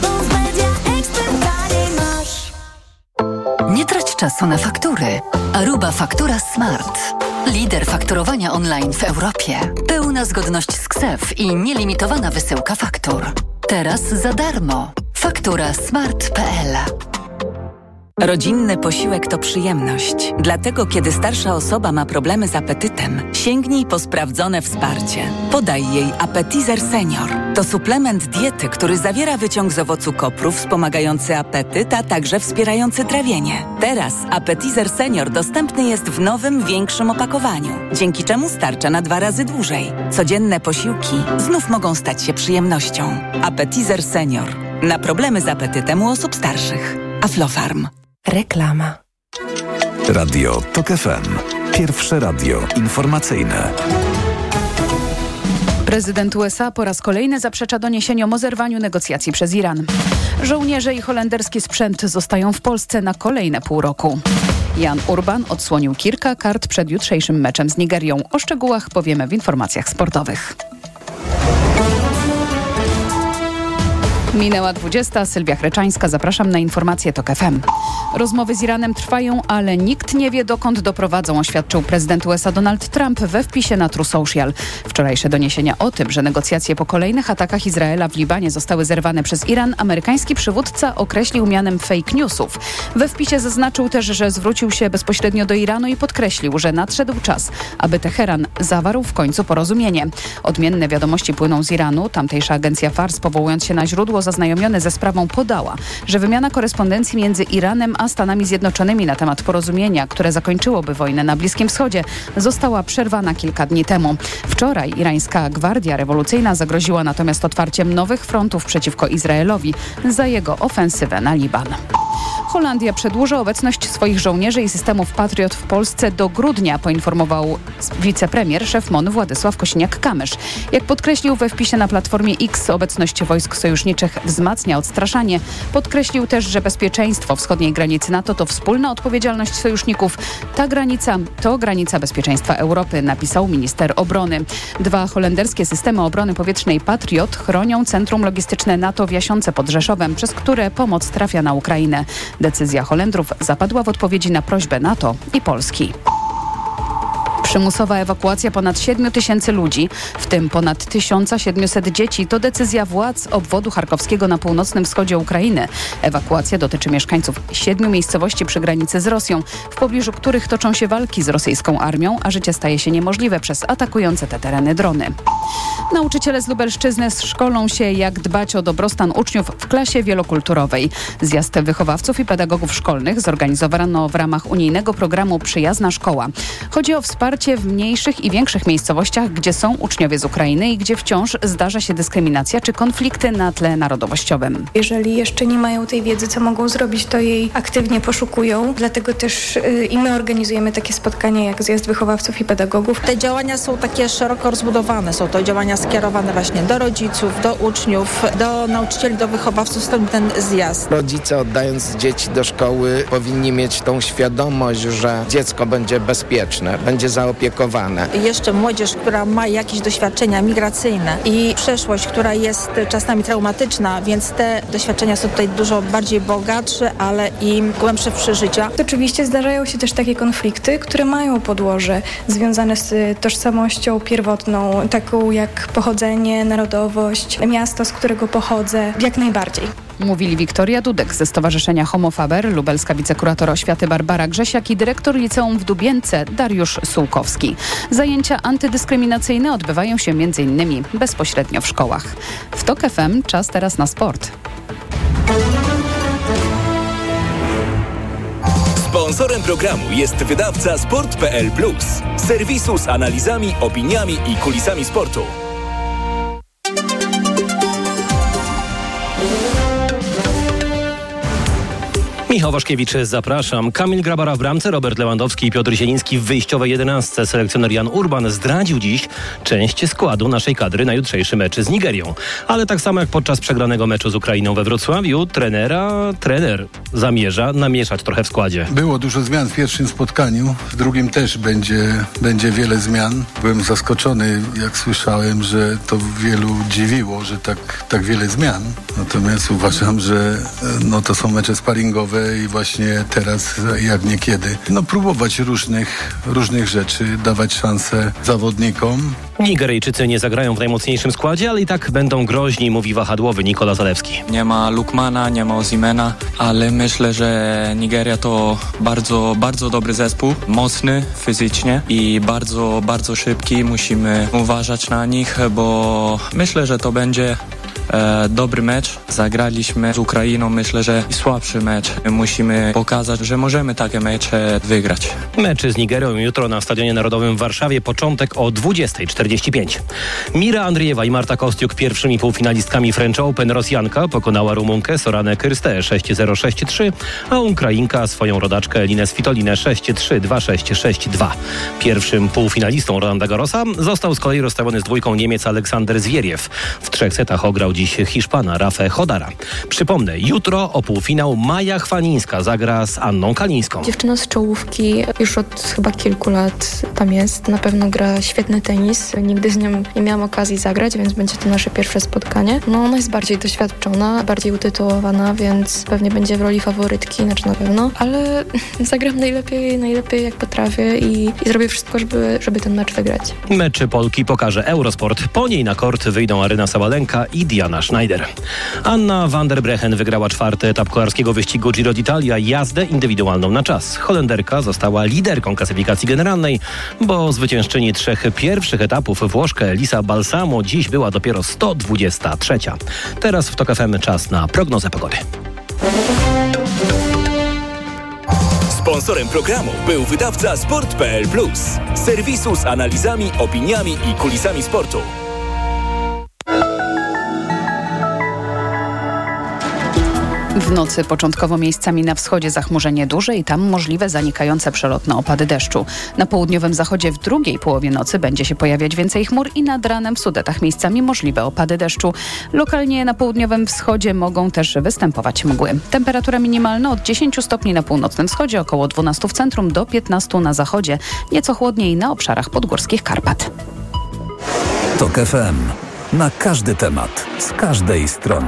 Nie trać czasu na faktury. Aruba Faktura Smart. Lider fakturowania online w Europie. Pełna zgodność z KSEF i nielimitowana wysyłka faktur. Teraz za darmo. Faktura smart.pl. Rodzinny posiłek to przyjemność. Dlatego, kiedy starsza osoba ma problemy z apetytem, sięgnij po sprawdzone wsparcie. Podaj jej Appetizer Senior. To suplement diety, który zawiera wyciąg z owocu kopru wspomagający apetyt, a także wspierający trawienie. Teraz Appetizer Senior dostępny jest w nowym, większym opakowaniu, dzięki czemu starcza na 2 razy dłużej. Codzienne posiłki znów mogą stać się przyjemnością. Appetizer Senior. Na problemy z apetytem u osób starszych. Aflofarm. Reklama. Radio TOK FM. Pierwsze radio informacyjne. Prezydent USA po raz kolejny zaprzecza doniesieniom o zerwaniu negocjacji przez Iran. Żołnierze i holenderski sprzęt zostają w Polsce na kolejne pół roku. Jan Urban odsłonił kilka kart przed jutrzejszym meczem z Nigerią. O szczegółach powiemy w informacjach sportowych. Minęła 20. Sylwia Chreczańska. Zapraszam na informacje TOK FM. Rozmowy z Iranem trwają, ale nikt nie wie, dokąd doprowadzą, oświadczył prezydent USA Donald Trump we wpisie na True Social. Wczorajsze doniesienia o tym, że negocjacje po kolejnych atakach Izraela w Libanie zostały zerwane przez Iran, amerykański przywódca określił mianem fake newsów. We wpisie zaznaczył też, że zwrócił się bezpośrednio do Iranu i podkreślił, że nadszedł czas, aby Teheran zawarł w końcu porozumienie. Odmienne wiadomości płyną z Iranu. Tamtejsza agencja Fars, powołując się na źródło zaznajomione ze sprawą, podała, że wymiana korespondencji między Iranem a Stanami Zjednoczonymi na temat porozumienia, które zakończyłoby wojnę na Bliskim Wschodzie, została przerwana kilka dni temu. Wczoraj irańska Gwardia Rewolucyjna zagroziła natomiast otwarciem nowych frontów przeciwko Izraelowi za jego ofensywę na Liban. Holandia przedłuży obecność swoich żołnierzy i systemów Patriot w Polsce do grudnia, poinformował wicepremier, szef MON Władysław Kosiniak-Kamysz. Jak podkreślił we wpisie na Platformie X, obecność wojsk sojuszniczych wzmacnia odstraszanie. Podkreślił też, że bezpieczeństwo wschodniej granicy NATO to wspólna odpowiedzialność sojuszników. Ta granica to granica bezpieczeństwa Europy, napisał minister obrony. 2 holenderskie systemy obrony powietrznej Patriot chronią centrum logistyczne NATO w Jasiące pod Rzeszowem, przez które pomoc trafia na Ukrainę. Decyzja Holendrów zapadła w odpowiedzi na prośbę NATO i Polski. Przymusowa ewakuacja ponad 7 000 ludzi, w tym ponad 1700 dzieci, to decyzja władz obwodu charkowskiego na północnym wschodzie Ukrainy. Ewakuacja dotyczy mieszkańców 7 miejscowości przy granicy z Rosją, w pobliżu których toczą się walki z rosyjską armią, a życie staje się niemożliwe przez atakujące te tereny drony. Nauczyciele z Lubelszczyzny szkolą się, jak dbać o dobrostan uczniów w klasie wielokulturowej. Zjazd wychowawców i pedagogów szkolnych zorganizowano w ramach unijnego programu Przyjazna Szkoła. Chodzi o wsparcie w mniejszych i większych miejscowościach, gdzie są uczniowie z Ukrainy i gdzie wciąż zdarza się dyskryminacja czy konflikty na tle narodowościowym. Jeżeli jeszcze nie mają tej wiedzy, co mogą zrobić, to jej aktywnie poszukują. Dlatego też i my organizujemy takie spotkania jak zjazd wychowawców i pedagogów. Te działania są takie szeroko rozbudowane. Są to działania skierowane właśnie do rodziców, do uczniów, do nauczycieli, do wychowawców, stąd ten zjazd. Rodzice, oddając dzieci do szkoły, powinni mieć tą świadomość, że dziecko będzie bezpieczne, będzie zaopiekowane. Jeszcze młodzież, która ma jakieś doświadczenia migracyjne i przeszłość, która jest czasami traumatyczna, więc te doświadczenia są tutaj dużo bardziej bogatsze, ale i głębsze w przeżycia. Oczywiście zdarzają się też takie konflikty, które mają podłoże związane z tożsamością pierwotną, taką jak pochodzenie, narodowość, miasto, z którego pochodzę, jak najbardziej. Mówili Wiktoria Dudek ze Stowarzyszenia Homo Faber, lubelska wicekurator oświaty Barbara Grzesiak i dyrektor liceum w Dubience Dariusz Sułkowski. Zajęcia antydyskryminacyjne odbywają się m.in. bezpośrednio w szkołach. W TOK FM czas teraz na sport. Sponsorem programu jest wydawca Sport.pl Plus, serwisu z analizami, opiniami i kulisami sportu. Michał Waszkiewicz, zapraszam. Kamil Grabara w bramce, Robert Lewandowski i Piotr Zieliński w wyjściowej 11. Selekcjoner Jan Urban zdradził dziś część składu naszej kadry na jutrzejszy mecz z Nigerią. Ale tak samo jak podczas przegranego meczu z Ukrainą we Wrocławiu, trener zamierza namieszać trochę w składzie. Było dużo zmian w pierwszym spotkaniu, w drugim też będzie wiele zmian. Byłem zaskoczony, jak słyszałem, że to wielu dziwiło, że tak wiele zmian. Natomiast uważam, że to są mecze sparingowe i właśnie teraz, jak niekiedy, próbować różnych rzeczy, dawać szansę zawodnikom. Nigeryjczycy nie zagrają w najmocniejszym składzie, ale i tak będą groźni, mówi wahadłowy Nikola Zalewski. Nie ma Lukmana, nie ma Osimena, ale myślę, że Nigeria to bardzo, bardzo dobry zespół, mocny fizycznie i bardzo, bardzo szybki. Musimy uważać na nich, bo myślę, że to będzie dobry mecz. Zagraliśmy z Ukrainą, myślę, że słabszy mecz. Musimy pokazać, że możemy takie mecze wygrać. Meczy z Nigerią jutro na Stadionie Narodowym w Warszawie. Początek o 20:45. Mira Andriejewa i Marta Kostiuk pierwszymi półfinalistkami French Open. Rosjanka pokonała Rumunkę Soranę Kyrstę 6-0, 6-3, a Ukrainka swoją rodaczkę Elinę Svitolinę 6-3, 2-6, 6-2. Pierwszym półfinalistą Rolanda Garrosa został z kolei rozstawiony z dwójką Niemiec Aleksander Zwieriew. W 3 setach ograł dziś Hiszpana Rafę Chodara. Przypomnę, jutro o półfinał Maja Chwalińska zagra z Anną Kalińską. Dziewczyna z czołówki już od chyba kilku lat tam jest. Na pewno gra świetny tenis. Nigdy z nią nie miałam okazji zagrać, więc będzie to nasze pierwsze spotkanie. Ona jest bardziej doświadczona, bardziej utytułowana, więc pewnie będzie w roli faworytki, znaczy na pewno, ale zagram najlepiej jak potrafię i zrobię wszystko, żeby ten mecz wygrać. Meczy Polki pokaże Eurosport. Po niej na kort wyjdą Aryna Sabalenka i Diana Schneider. Anna van der Breggen wygrała 4. etap kolarskiego wyścigu Giro d'Italia, jazdę indywidualną na czas. Holenderka została liderką klasyfikacji generalnej, bo zwyciężczyni 3 pierwszych etapów Włoszkę Elisa Balsamo dziś była dopiero 123. Teraz w TOK FM czas na prognozę pogody. Sponsorem programu był wydawca Sport.pl Plus, serwisu z analizami, opiniami i kulisami sportu. W nocy początkowo miejscami na wschodzie zachmurzenie duże i tam możliwe zanikające przelotne opady deszczu. Na południowym zachodzie w drugiej połowie nocy będzie się pojawiać więcej chmur i nad ranem w Sudetach miejscami możliwe opady deszczu. Lokalnie na południowym wschodzie mogą też występować mgły. Temperatura minimalna od 10 stopni na północnym wschodzie, około 12 w centrum do 15 na zachodzie, nieco chłodniej na obszarach podgórskich Karpat. TOK FM. Na każdy temat, z każdej strony.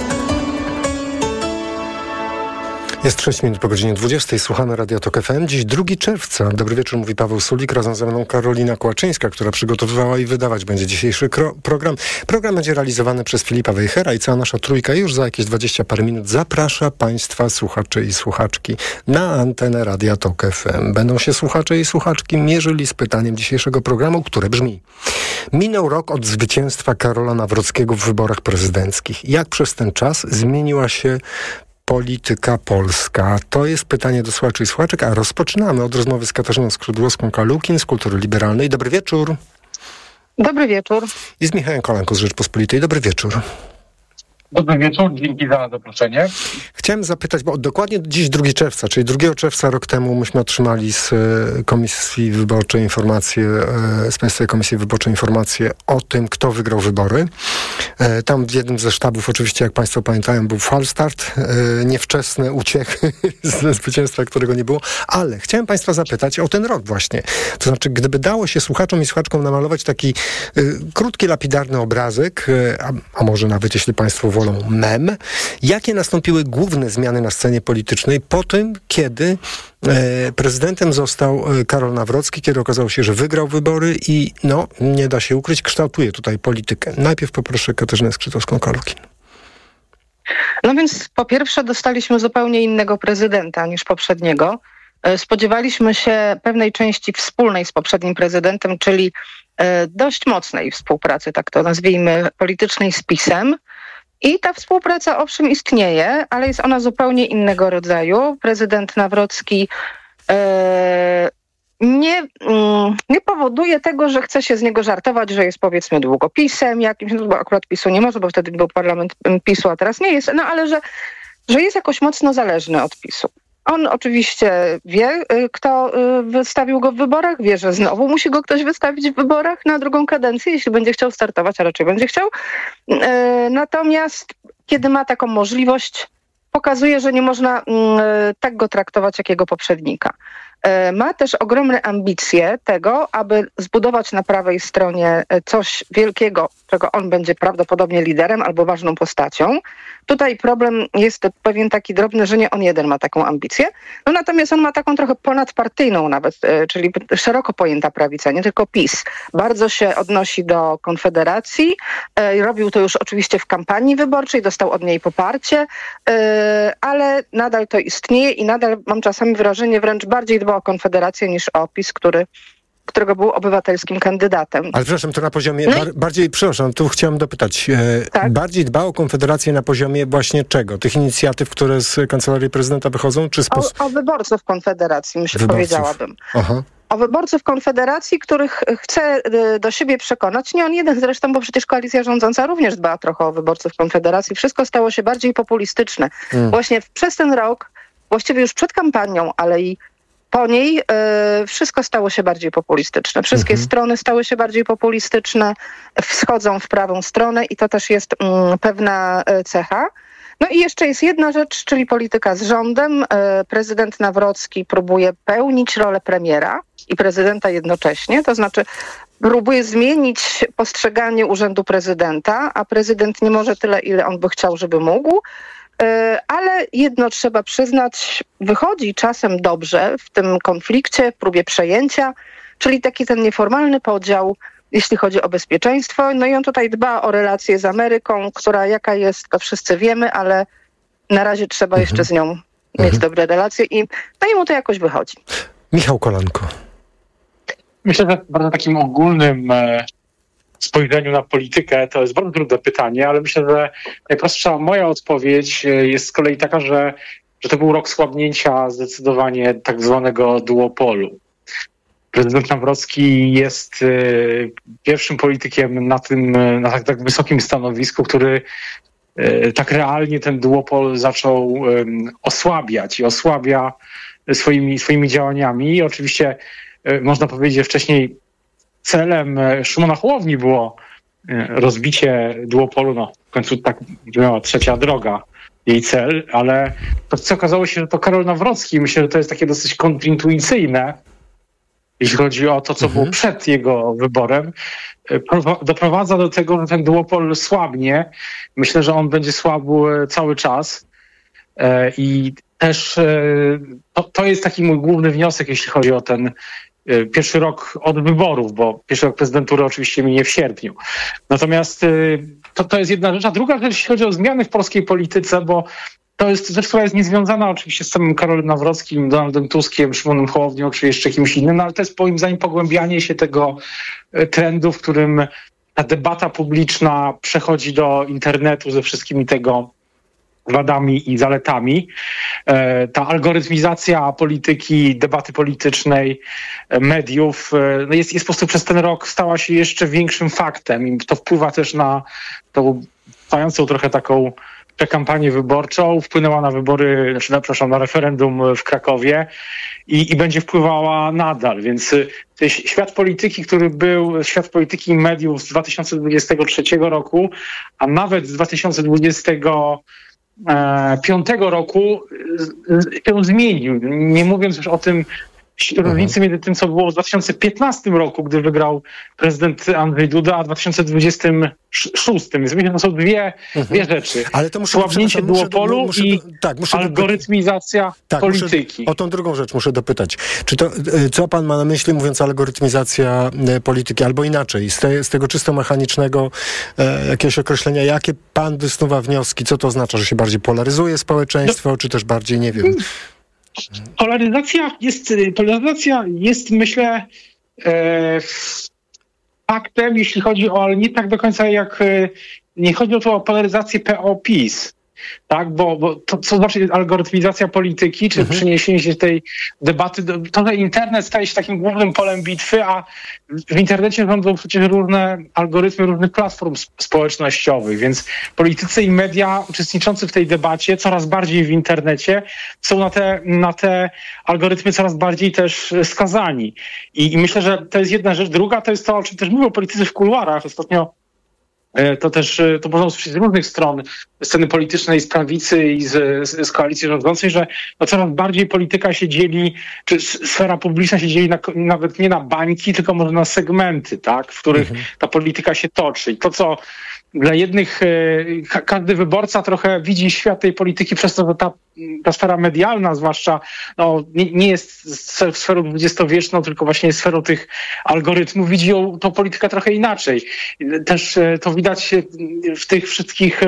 Jest 6 minut po godzinie 20. Słuchamy Radia TOK FM. Dziś 2 czerwca. Dobry wieczór, mówi Paweł Sulik. Razem ze mną Karolina Kłaczyńska, która przygotowywała i wydawać będzie dzisiejszy program. Program będzie realizowany przez Filipa Wejhera i cała nasza trójka już za jakieś 20 parę minut zaprasza Państwa słuchaczy i słuchaczki na antenę Radia TOK FM. Będą się słuchacze i słuchaczki mierzyli z pytaniem dzisiejszego programu, które brzmi: minął rok od zwycięstwa Karola Nawrockiego w wyborach prezydenckich. Jak przez ten czas zmieniła się polityka polska? To jest pytanie do słuchaczy i słuchaczek, a rozpoczynamy od rozmowy z Katarzyną Skrzydłowską-Kalukin z Kultury Liberalnej. Dobry wieczór. Dobry wieczór. I z Michałem Kolanką z Rzeczpospolitej. Dobry wieczór. Dobry wieczór, dzięki za zaproszenie. Chciałem zapytać, bo dokładnie dziś 2 czerwca, czyli 2 czerwca rok temu myśmy otrzymali z Komisji Wyborczej informację, z Państwowej Komisji Wyborczej informację o tym, kto wygrał wybory. Tam w jednym ze sztabów, oczywiście, jak Państwo pamiętają, był falstart, niewczesne uciechy ze zwycięstwa, którego nie było, ale chciałem Państwa zapytać o ten rok właśnie. To znaczy, gdyby dało się słuchaczom i słuchaczkom namalować taki krótki, lapidarny obrazek, a może nawet, jeśli Państwo wolą, mem, jakie nastąpiły główne zmiany na scenie politycznej po tym, kiedy prezydentem został Karol Nawrocki, kiedy okazało się, że wygrał wybory i nie da się ukryć, kształtuje tutaj politykę. Najpierw poproszę Katarzynę Skrzydłowską-Kalukin. No więc po pierwsze dostaliśmy zupełnie innego prezydenta niż poprzedniego. Spodziewaliśmy się pewnej części wspólnej z poprzednim prezydentem, czyli dość mocnej współpracy, tak to nazwijmy, politycznej z PiS-em. I ta współpraca owszem istnieje, ale jest ona zupełnie innego rodzaju. Prezydent Nawrocki nie powoduje tego, że chce się z niego żartować, że jest powiedzmy długopisem jakimś, bo akurat PiS-u nie może, bo wtedy był parlament PiS-u, a teraz nie jest, ale że jest jakoś mocno zależny od PiS-u. On oczywiście wie, kto wystawił go w wyborach, wie, że znowu musi go ktoś wystawić w wyborach na drugą kadencję, jeśli będzie chciał startować, a raczej będzie chciał. Natomiast kiedy ma taką możliwość, pokazuje, że nie można tak go traktować jak jego poprzednika. Ma też ogromne ambicje tego, aby zbudować na prawej stronie coś wielkiego, czego on będzie prawdopodobnie liderem albo ważną postacią. Tutaj problem jest pewien taki drobny, że nie on jeden ma taką ambicję. No natomiast on ma taką trochę ponadpartyjną nawet, czyli szeroko pojęta prawica, nie tylko PiS. Bardzo się odnosi do Konfederacji. Robił to już oczywiście w kampanii wyborczej, dostał od niej poparcie, ale nadal to istnieje i nadal mam czasami wrażenie, wręcz bardziej dba o Konfederację niż o PiS, którego był obywatelskim kandydatem. Ale przepraszam, to na poziomie, tu chciałem dopytać, tak? Bardziej dba o Konfederację na poziomie właśnie czego? Tych inicjatyw, które z Kancelarii Prezydenta wychodzą? Czy o wyborców Konfederacji, powiedziałabym. Aha. O wyborców Konfederacji, których chce do siebie przekonać. Nie on jeden zresztą, bo przecież koalicja rządząca również dba trochę o wyborców Konfederacji. Wszystko stało się bardziej populistyczne. Właśnie przez ten rok, właściwie już przed kampanią, ale i po niej wszystko stało się bardziej populistyczne. Wszystkie strony stały się bardziej populistyczne, wschodzą w prawą stronę i to też jest pewna cecha. No i jeszcze jest jedna rzecz, czyli polityka z rządem. Prezydent Nawrocki próbuje pełnić rolę premiera i prezydenta jednocześnie, to znaczy próbuje zmienić postrzeganie urzędu prezydenta, a prezydent nie może tyle, ile on by chciał, żeby mógł. Ale jedno trzeba przyznać, wychodzi czasem dobrze w tym konflikcie, w próbie przejęcia, czyli taki ten nieformalny podział, jeśli chodzi o bezpieczeństwo. No i on tutaj dba o relacje z Ameryką, która jaka jest, to wszyscy wiemy, ale na razie trzeba jeszcze z nią mieć dobre relacje i mu to jakoś wychodzi. Michał Kolanko. Myślę, że w bardzo takim ogólnym spojrzeniu na politykę to jest bardzo trudne pytanie, ale myślę, że najprostsza moja odpowiedź jest z kolei taka, że to był rok słabnięcia zdecydowanie tak zwanego duopolu. Prezydent Nawrocki jest pierwszym politykiem na tak wysokim stanowisku, który tak realnie ten duopol zaczął osłabiać i osłabia swoimi działaniami. I oczywiście można powiedzieć, że wcześniej celem Szymona Hołowni było rozbicie duopolu, no w końcu tak miała trzecia droga jej cel, ale to co okazało się, że to Karol Nawrocki, myślę, że to jest takie dosyć kontrintuicyjne, jeśli chodzi o to, co było przed jego wyborem, doprowadza do tego, że ten duopol słabnie. Myślę, że on będzie słabł cały czas i też to jest taki mój główny wniosek, jeśli chodzi o ten pierwszy rok od wyborów, bo pierwszy rok prezydentury oczywiście minie w sierpniu. Natomiast to jest jedna rzecz. A druga rzecz, jeśli chodzi o zmiany w polskiej polityce, bo to jest rzecz, która jest niezwiązana oczywiście z samym Karolem Nawrockim, Donaldem Tuskiem, Szymonem Hołownią, czy jeszcze kimś innym, no ale to jest moim zdaniem pogłębianie się tego trendu, w którym ta debata publiczna przechodzi do internetu ze wszystkimi tego wadami i zaletami. Ta algorytmizacja polityki, debaty politycznej, mediów jest po prostu przez ten rok stała się jeszcze większym faktem i to wpływa też na tą trwającą trochę taką kampanię wyborczą, wpłynęła na wybory, na referendum w Krakowie i będzie wpływała nadal, więc świat polityki, który był świat polityki i mediów z 2023 roku, a nawet z 2025 roku się zmienił. Nie mówiąc już o tym różnicy między tym, co było w 2015 roku, gdy wygrał prezydent Andrzej Duda, a 2026. Więc myślę, że to są dwie rzeczy. Ale to słabnięcie duopolu i algorytmizacja polityki. O tą drugą rzecz muszę dopytać. Czy to, co pan ma na myśli, mówiąc algorytmizacja polityki, albo inaczej, z tego czysto mechanicznego jakiegoś określenia, jakie pan wysnuwa wnioski? Co to oznacza, że się bardziej polaryzuje społeczeństwo, czy też bardziej, nie wiem... Polaryzacja jest myślę faktem, jeśli chodzi o, ale nie tak do końca nie chodzi o to o polaryzację PO-PiS, tak, bo to co znaczy algorytmizacja polityki, czy przeniesienie się tej debaty, to że internet staje się takim głównym polem bitwy, a w internecie rządzą przecież różne algorytmy różnych platform społecznościowych, więc politycy i media uczestniczący w tej debacie coraz bardziej w internecie są na te algorytmy coraz bardziej też skazani. I myślę, że to jest jedna rzecz. Druga to jest to, o czym też mówią politycy w kuluarach. Ostatnio to można usłyszeć z różnych stron sceny politycznej, z prawicy i z koalicji rządzącej, że coraz bardziej polityka się dzieli, czy sfera publiczna się dzieli nawet nie na bańki, tylko może na segmenty, tak, w których ta polityka się toczy. I to, co dla jednych każdy wyborca trochę widzi świat tej polityki przez to, że ta sfera medialna zwłaszcza nie jest sferą dwudziestowieczną, tylko właśnie sferą tych algorytmów. Widzi tą politykę trochę inaczej. Też to widać w tych wszystkich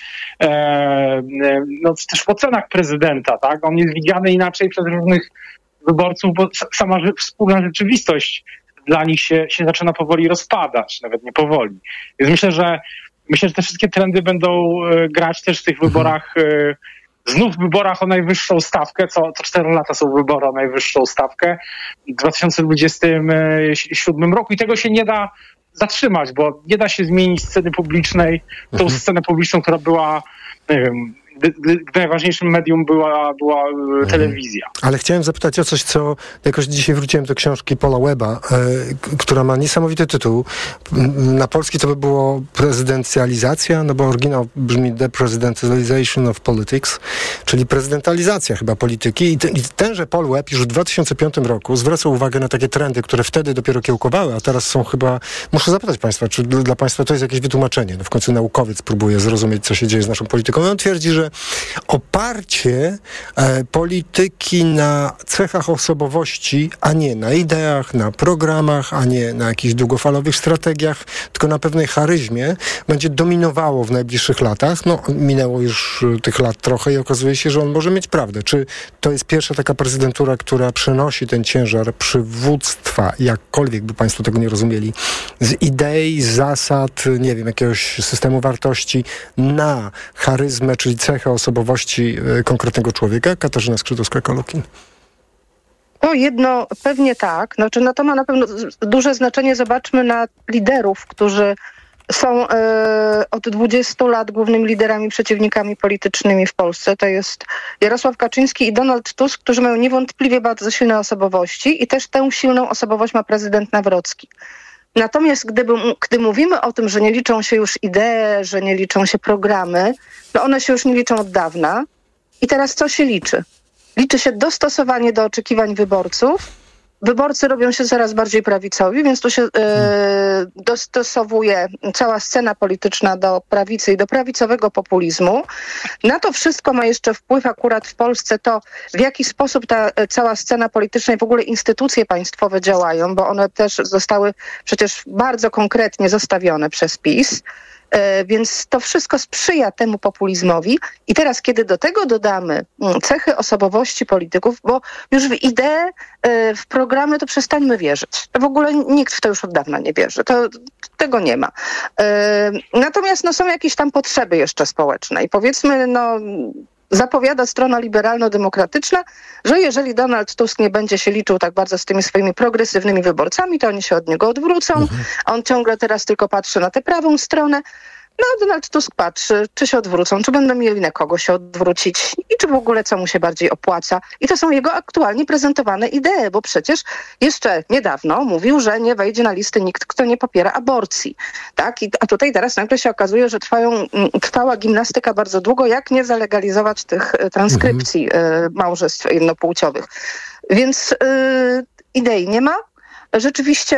też w ocenach prezydenta, tak? On jest widziany inaczej przez różnych wyborców, bo sama wspólna rzeczywistość dla nich się zaczyna powoli rozpadać, nawet nie powoli. Więc myślę, że te wszystkie trendy będą grać też w tych wyborach, znów wyborach o najwyższą stawkę, co 4 lata są wybory o najwyższą stawkę w 2027 roku i tego się nie da zatrzymać, bo nie da się zmienić sceny publicznej, tą scenę publiczną, która była, nie wiem, najważniejszym medium była telewizja. Ale chciałem zapytać o coś, co jakoś dzisiaj wróciłem do książki Paula Webba, która ma niesamowity tytuł. Na polski to by było prezydencjalizacja, no bo oryginał brzmi The Presidentialization of Politics, czyli prezydentalizacja chyba polityki. I tenże Paul Webb już w 2005 roku zwracał uwagę na takie trendy, które wtedy dopiero kiełkowały, a teraz są chyba... Muszę zapytać państwa, czy dla państwa to jest jakieś wytłumaczenie? No w końcu naukowiec próbuje zrozumieć, co się dzieje z naszą polityką. I on twierdzi, że oparcie polityki na cechach osobowości, a nie na ideach, na programach, a nie na jakichś długofalowych strategiach, tylko na pewnej charyzmie, będzie dominowało w najbliższych latach. No, minęło już tych lat trochę i okazuje się, że on może mieć prawdę. Czy to jest pierwsza taka prezydentura, która przenosi ten ciężar przywództwa, jakkolwiek by państwo tego nie rozumieli, z idei, z zasad, nie wiem, jakiegoś systemu wartości na charyzmę, czyli cechę osobowości konkretnego człowieka? Katarzyna Skrzydłowska-Kalukin. To jedno pewnie tak. Znaczy, no to ma na pewno duże znaczenie. Zobaczmy na liderów, którzy są od 20 lat głównymi liderami, przeciwnikami politycznymi w Polsce. To jest Jarosław Kaczyński i Donald Tusk, którzy mają niewątpliwie bardzo silne osobowości i też tę silną osobowość ma prezydent Nawrocki. Natomiast gdy mówimy o tym, że nie liczą się już idee, że nie liczą się programy, no one się już nie liczą od dawna. I teraz co się liczy? Liczy się dostosowanie do oczekiwań wyborców. Wyborcy robią się coraz bardziej prawicowi, więc tu się dostosowuje cała scena polityczna do prawicy i do prawicowego populizmu. Na to wszystko ma jeszcze wpływ akurat w Polsce to, w jaki sposób ta cała scena polityczna i w ogóle instytucje państwowe działają, bo one też zostały przecież bardzo konkretnie zostawione przez PiS. Więc to wszystko sprzyja temu populizmowi. I teraz, kiedy do tego dodamy cechy osobowości polityków, bo już w ideę, w programy to przestańmy wierzyć. W ogóle nikt w to już od dawna nie wierzy. Tego nie ma. Natomiast są jakieś tam potrzeby jeszcze społeczne. I powiedzmy, zapowiada strona liberalno-demokratyczna, że jeżeli Donald Tusk nie będzie się liczył tak bardzo z tymi swoimi progresywnymi wyborcami, to oni się od niego odwrócą. On ciągle teraz tylko patrzy na tę prawą stronę. No, Donald Tusk patrzy, czy się odwrócą, czy będą mieli na kogo się odwrócić i czy w ogóle co mu się bardziej opłaca. I to są jego aktualnie prezentowane idee, bo przecież jeszcze niedawno mówił, że nie wejdzie na listy nikt, kto nie popiera aborcji. Tak? A tutaj teraz nagle się okazuje, że trwała gimnastyka bardzo długo, jak nie zalegalizować tych transkrypcji małżeństw jednopłciowych. Więc idei nie ma. Rzeczywiście...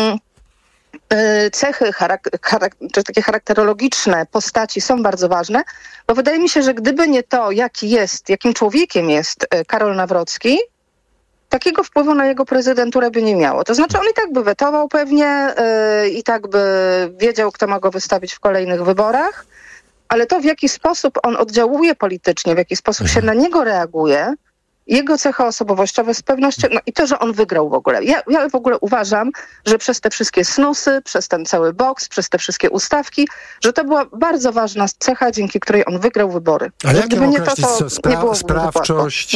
cechy, czy takie charakterologiczne postaci są bardzo ważne, bo wydaje mi się, że gdyby nie to, jakim człowiekiem jest Karol Nawrocki, takiego wpływu na jego prezydenturę by nie miało. To znaczy on i tak by wetował pewnie, i tak by wiedział, kto ma go wystawić w kolejnych wyborach, ale to, w jaki sposób on oddziałuje politycznie, w jaki sposób się na niego reaguje, jego cechy osobowościowe z pewnością, i to, że on wygrał w ogóle. Ja w ogóle uważam, że przez te wszystkie snusy, przez ten cały boks, przez te wszystkie ustawki, że to była bardzo ważna cecha, dzięki której on wygrał wybory. Ale jak gdyby ją nie określić, to nie było sprawczość?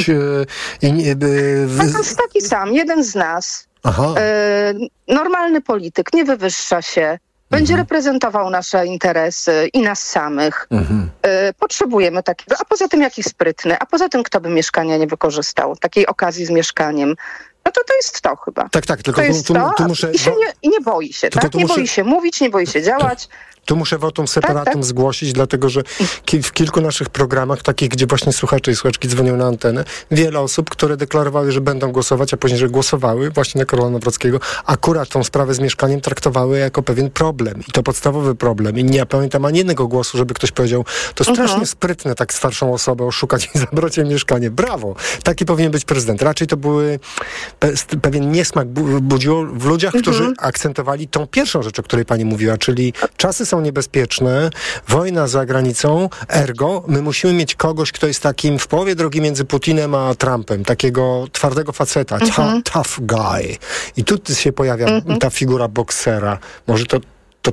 To jest taki sam, jeden z nas. Normalny polityk, nie wywyższa się, będzie reprezentował nasze interesy i nas samych. Potrzebujemy takiego. A poza tym jakiś sprytny. A poza tym kto by mieszkania nie wykorzystał? Takiej okazji z mieszkaniem. No to jest to chyba. Tak, tylko to jest tu muszę... I nie boi się, tak? Nie boi się mówić, nie boi się działać. Tu muszę wotum separatum zgłosić, dlatego że w kilku naszych programach, takich, gdzie właśnie słuchacze i słuchaczki dzwonią na antenę, wiele osób, które deklarowały, że będą głosować, a później, że głosowały właśnie na Karola Nawrockiego, akurat tą sprawę z mieszkaniem traktowały jako pewien problem. I to podstawowy problem. I nie pamiętam ani jednego głosu, żeby ktoś powiedział, to strasznie sprytne tak starszą osobę oszukać i zabrać jej mieszkanie. Brawo! Taki powinien być prezydent. Raczej to były pewien niesmak budziło w ludziach, którzy akcentowali tą pierwszą rzecz, o której pani mówiła, czyli czasy są niebezpieczne, wojna za granicą, ergo my musimy mieć kogoś, kto jest takim w połowie drogi między Putinem a Trumpem, takiego twardego faceta, tough guy. I tu się pojawia ta figura boksera. Może to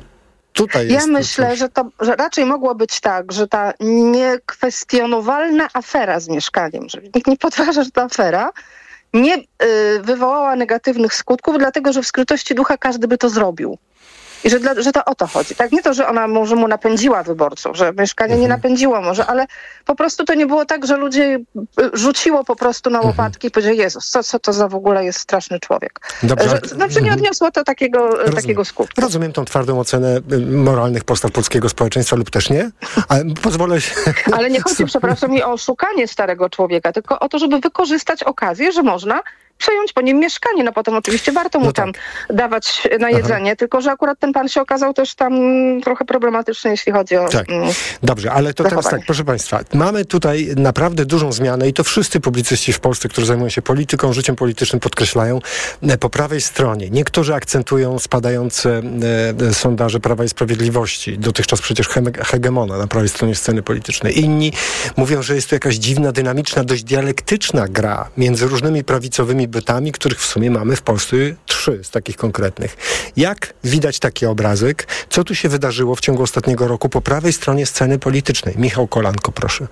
tutaj jest... Ja myślę, że raczej mogło być tak, że ta niekwestionowalna afera z mieszkaniem, że nikt nie podważa, że ta afera nie wywołała negatywnych skutków, dlatego że w skrytości ducha każdy by to zrobił. I że to o to chodzi. Tak, nie to, że ona może mu napędziła wyborców, że mieszkanie nie napędziło może, ale po prostu to nie było tak, że ludzie rzuciło po prostu na łopatki i powiedzieli, Jezus, co to za w ogóle jest straszny człowiek. Dobrze, Znaczy nie odniosło to takiego skutku. Rozumiem tą twardą ocenę moralnych postaw polskiego społeczeństwa lub też nie, ale pozwolę się... Ale nie chodzi, przepraszam, mi o oszukanie starego człowieka, tylko o to, żeby wykorzystać okazję, że można przejąć po nim mieszkanie. No potem oczywiście warto mu tam dawać na jedzenie, tylko że akurat ten pan się okazał też tam trochę problematyczny, jeśli chodzi o Dobrze, ale to teraz tak, proszę państwa, mamy tutaj naprawdę dużą zmianę i to wszyscy publicyści w Polsce, którzy zajmują się polityką, życiem politycznym podkreślają po prawej stronie. Niektórzy akcentują spadające sondaże Prawa i Sprawiedliwości, dotychczas przecież hegemona na prawej stronie sceny politycznej. Inni mówią, że jest to jakaś dziwna, dynamiczna, dość dialektyczna gra między różnymi prawicowymi bytami, których w sumie mamy w Polsce 3 z takich konkretnych. Jak widać taki obrazek? Co tu się wydarzyło w ciągu ostatniego roku po prawej stronie sceny politycznej? Michał Kolanko, proszę.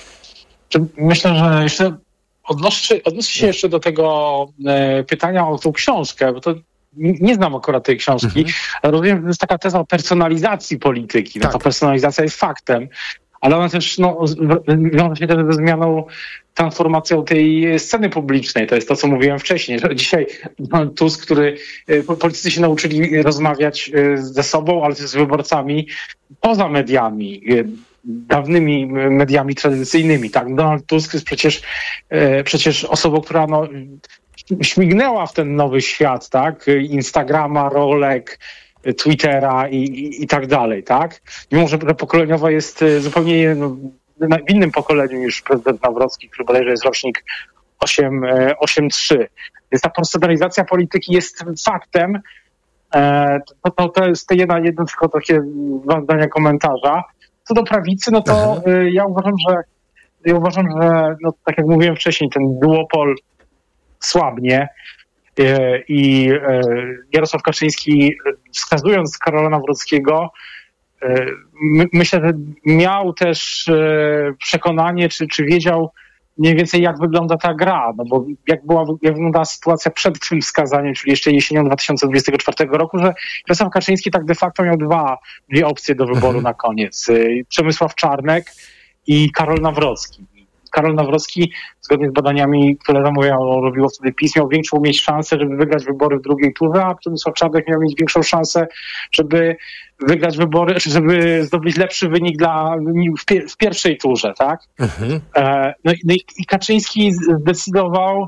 Myślę, że jeszcze odnoszę się jeszcze do tego pytania o tą książkę, bo to nie znam akurat tej książki, ale rozumiem, że to jest taka teza o personalizacji polityki. No, ta personalizacja jest faktem, ale ona też wiąże się też ze zmianą, transformacją tej sceny publicznej. To jest to, co mówiłem wcześniej, że dzisiaj Donald Tusk, politycy się nauczyli rozmawiać ze sobą, ale też z wyborcami poza mediami, dawnymi mediami tradycyjnymi. Tak? Donald Tusk jest przecież osobą, która śmignęła w ten nowy świat, tak? Instagrama, rolek, Twittera i tak dalej, tak? Mimo, że pokoleniowo jest zupełnie w innym pokoleniu niż prezydent Nawrocki, który bodajże jest rocznik 8-3. Więc ta personalizacja polityki jest faktem. To jest jedno tylko takie dwa zdania komentarza. Co do prawicy, no to ja uważam, że tak jak mówiłem wcześniej, ten duopol słabnie i Jarosław Kaczyński, wskazując Karola Nawrockiego, myślę, że miał też przekonanie, czy wiedział mniej więcej, jak wygląda ta gra, no bo jak wyglądała sytuacja przed tym wskazaniem, czyli jeszcze jesienią 2024 roku, że Jarosław Kaczyński tak de facto miał dwie opcje do wyboru na koniec. Przemysław Czarnek i Karol Nawrocki. Karol Nawrocki, zgodnie z badaniami, które robiło wtedy PiS, miał większą mieć szansę, żeby wygrać wybory w drugiej turze, a Przemysław Czarnek miał mieć większą szansę, żeby wygrać wybory, żeby zdobyć lepszy wynik w pierwszej turze, tak? I Kaczyński zdecydował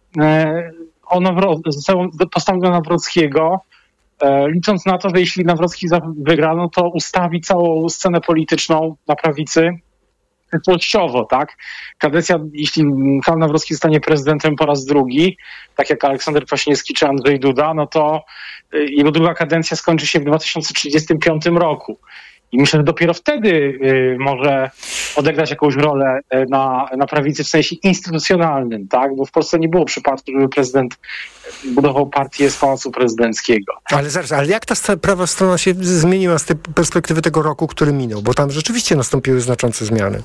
postawił na Nawrockiego, licząc na to, że jeśli Nawrocki wygra, no to ustawi całą scenę polityczną na prawicy płciowo, tak? Kadencja, jeśli Karol Nawrocki zostanie prezydentem po raz drugi, tak jak Aleksander Kwaśniewski czy Andrzej Duda, no to jego druga kadencja skończy się w 2035 roku. I myślę, że dopiero wtedy może odegrać jakąś rolę na prawicy w sensie instytucjonalnym, tak? Bo w Polsce nie było przypadku, żeby prezydent budował partię z Pałacu Prezydenckiego. Ale zaraz, jak ta prawa strona się zmieniła z tej perspektywy tego roku, który minął? Bo tam rzeczywiście nastąpiły znaczące zmiany.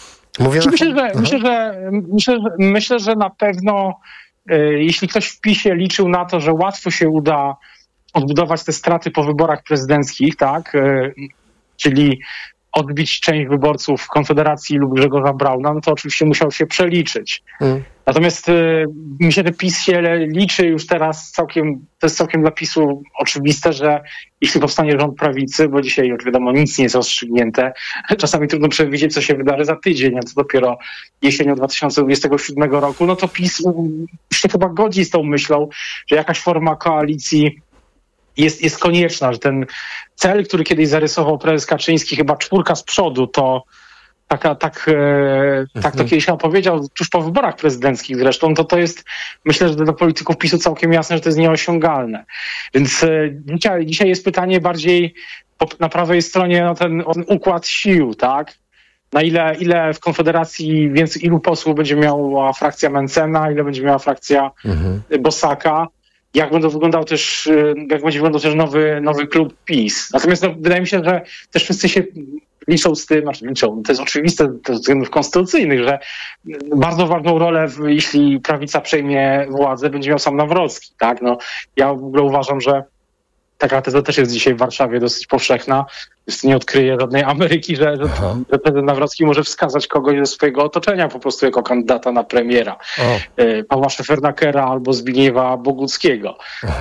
Myślę, że na pewno jeśli ktoś w PiS-ie liczył na to, że łatwo się uda odbudować te straty po wyborach prezydenckich, tak? Czyli odbić część wyborców Konfederacji lub Grzegorza Brauna, no to oczywiście musiał się przeliczyć. Natomiast myślę, że PiS się liczy już teraz całkiem, to jest całkiem dla PiS-u oczywiste, że jeśli powstanie rząd prawicy, bo dzisiaj już wiadomo nic nie jest rozstrzygnięte, czasami trudno przewidzieć, co się wydarzy za tydzień, a to dopiero jesienią 2027 roku, no to PiS się chyba godzi z tą myślą, że jakaś forma koalicji jest konieczna, że ten cel, który kiedyś zarysował prezes Kaczyński, chyba 4 z przodu, to tak to kiedyś powiedział, tuż po wyborach prezydenckich zresztą, to jest, myślę, że dla polityków PiS-u całkiem jasne, że to jest nieosiągalne. Więc dzisiaj jest pytanie bardziej na prawej stronie, no ten układ sił, tak? Na ile w Konfederacji, więc ilu posłów będzie miała frakcja Mentzena, ile będzie miała frakcja Bosaka, jak będzie wyglądał też nowy klub PiS. Natomiast wydaje mi się, że też wszyscy się liczą z tym, to jest oczywiste ze względów konstytucyjnych, że bardzo ważną rolę, jeśli prawica przejmie władzę, będzie miał sam Nawrocki, tak? No, ja w ogóle uważam, że taka teza też jest dzisiaj w Warszawie dosyć powszechna. Nie odkryje żadnej Ameryki, że prezydent Nawrocki może wskazać kogoś ze swojego otoczenia po prostu jako kandydata na premiera. Pawła Szefernakera albo Zbigniewa Boguckiego.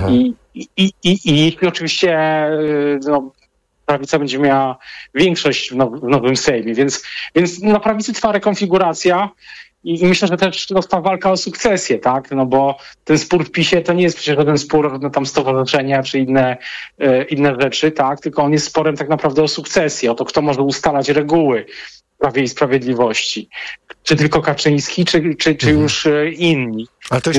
I oczywiście prawica będzie miała większość w nowym Sejmie, więc na prawicy trwa rekonfiguracja i myślę, że też ta walka o sukcesję, tak? No bo ten spór w PiS-ie to nie jest przecież żaden spór na tam stowarzyszenia czy inne rzeczy, tak? Tylko on jest sporem tak naprawdę o sukcesję, o to, kto może ustalać reguły Prawie i Sprawiedliwości. Czy tylko Kaczyński, czy już inni. Ale to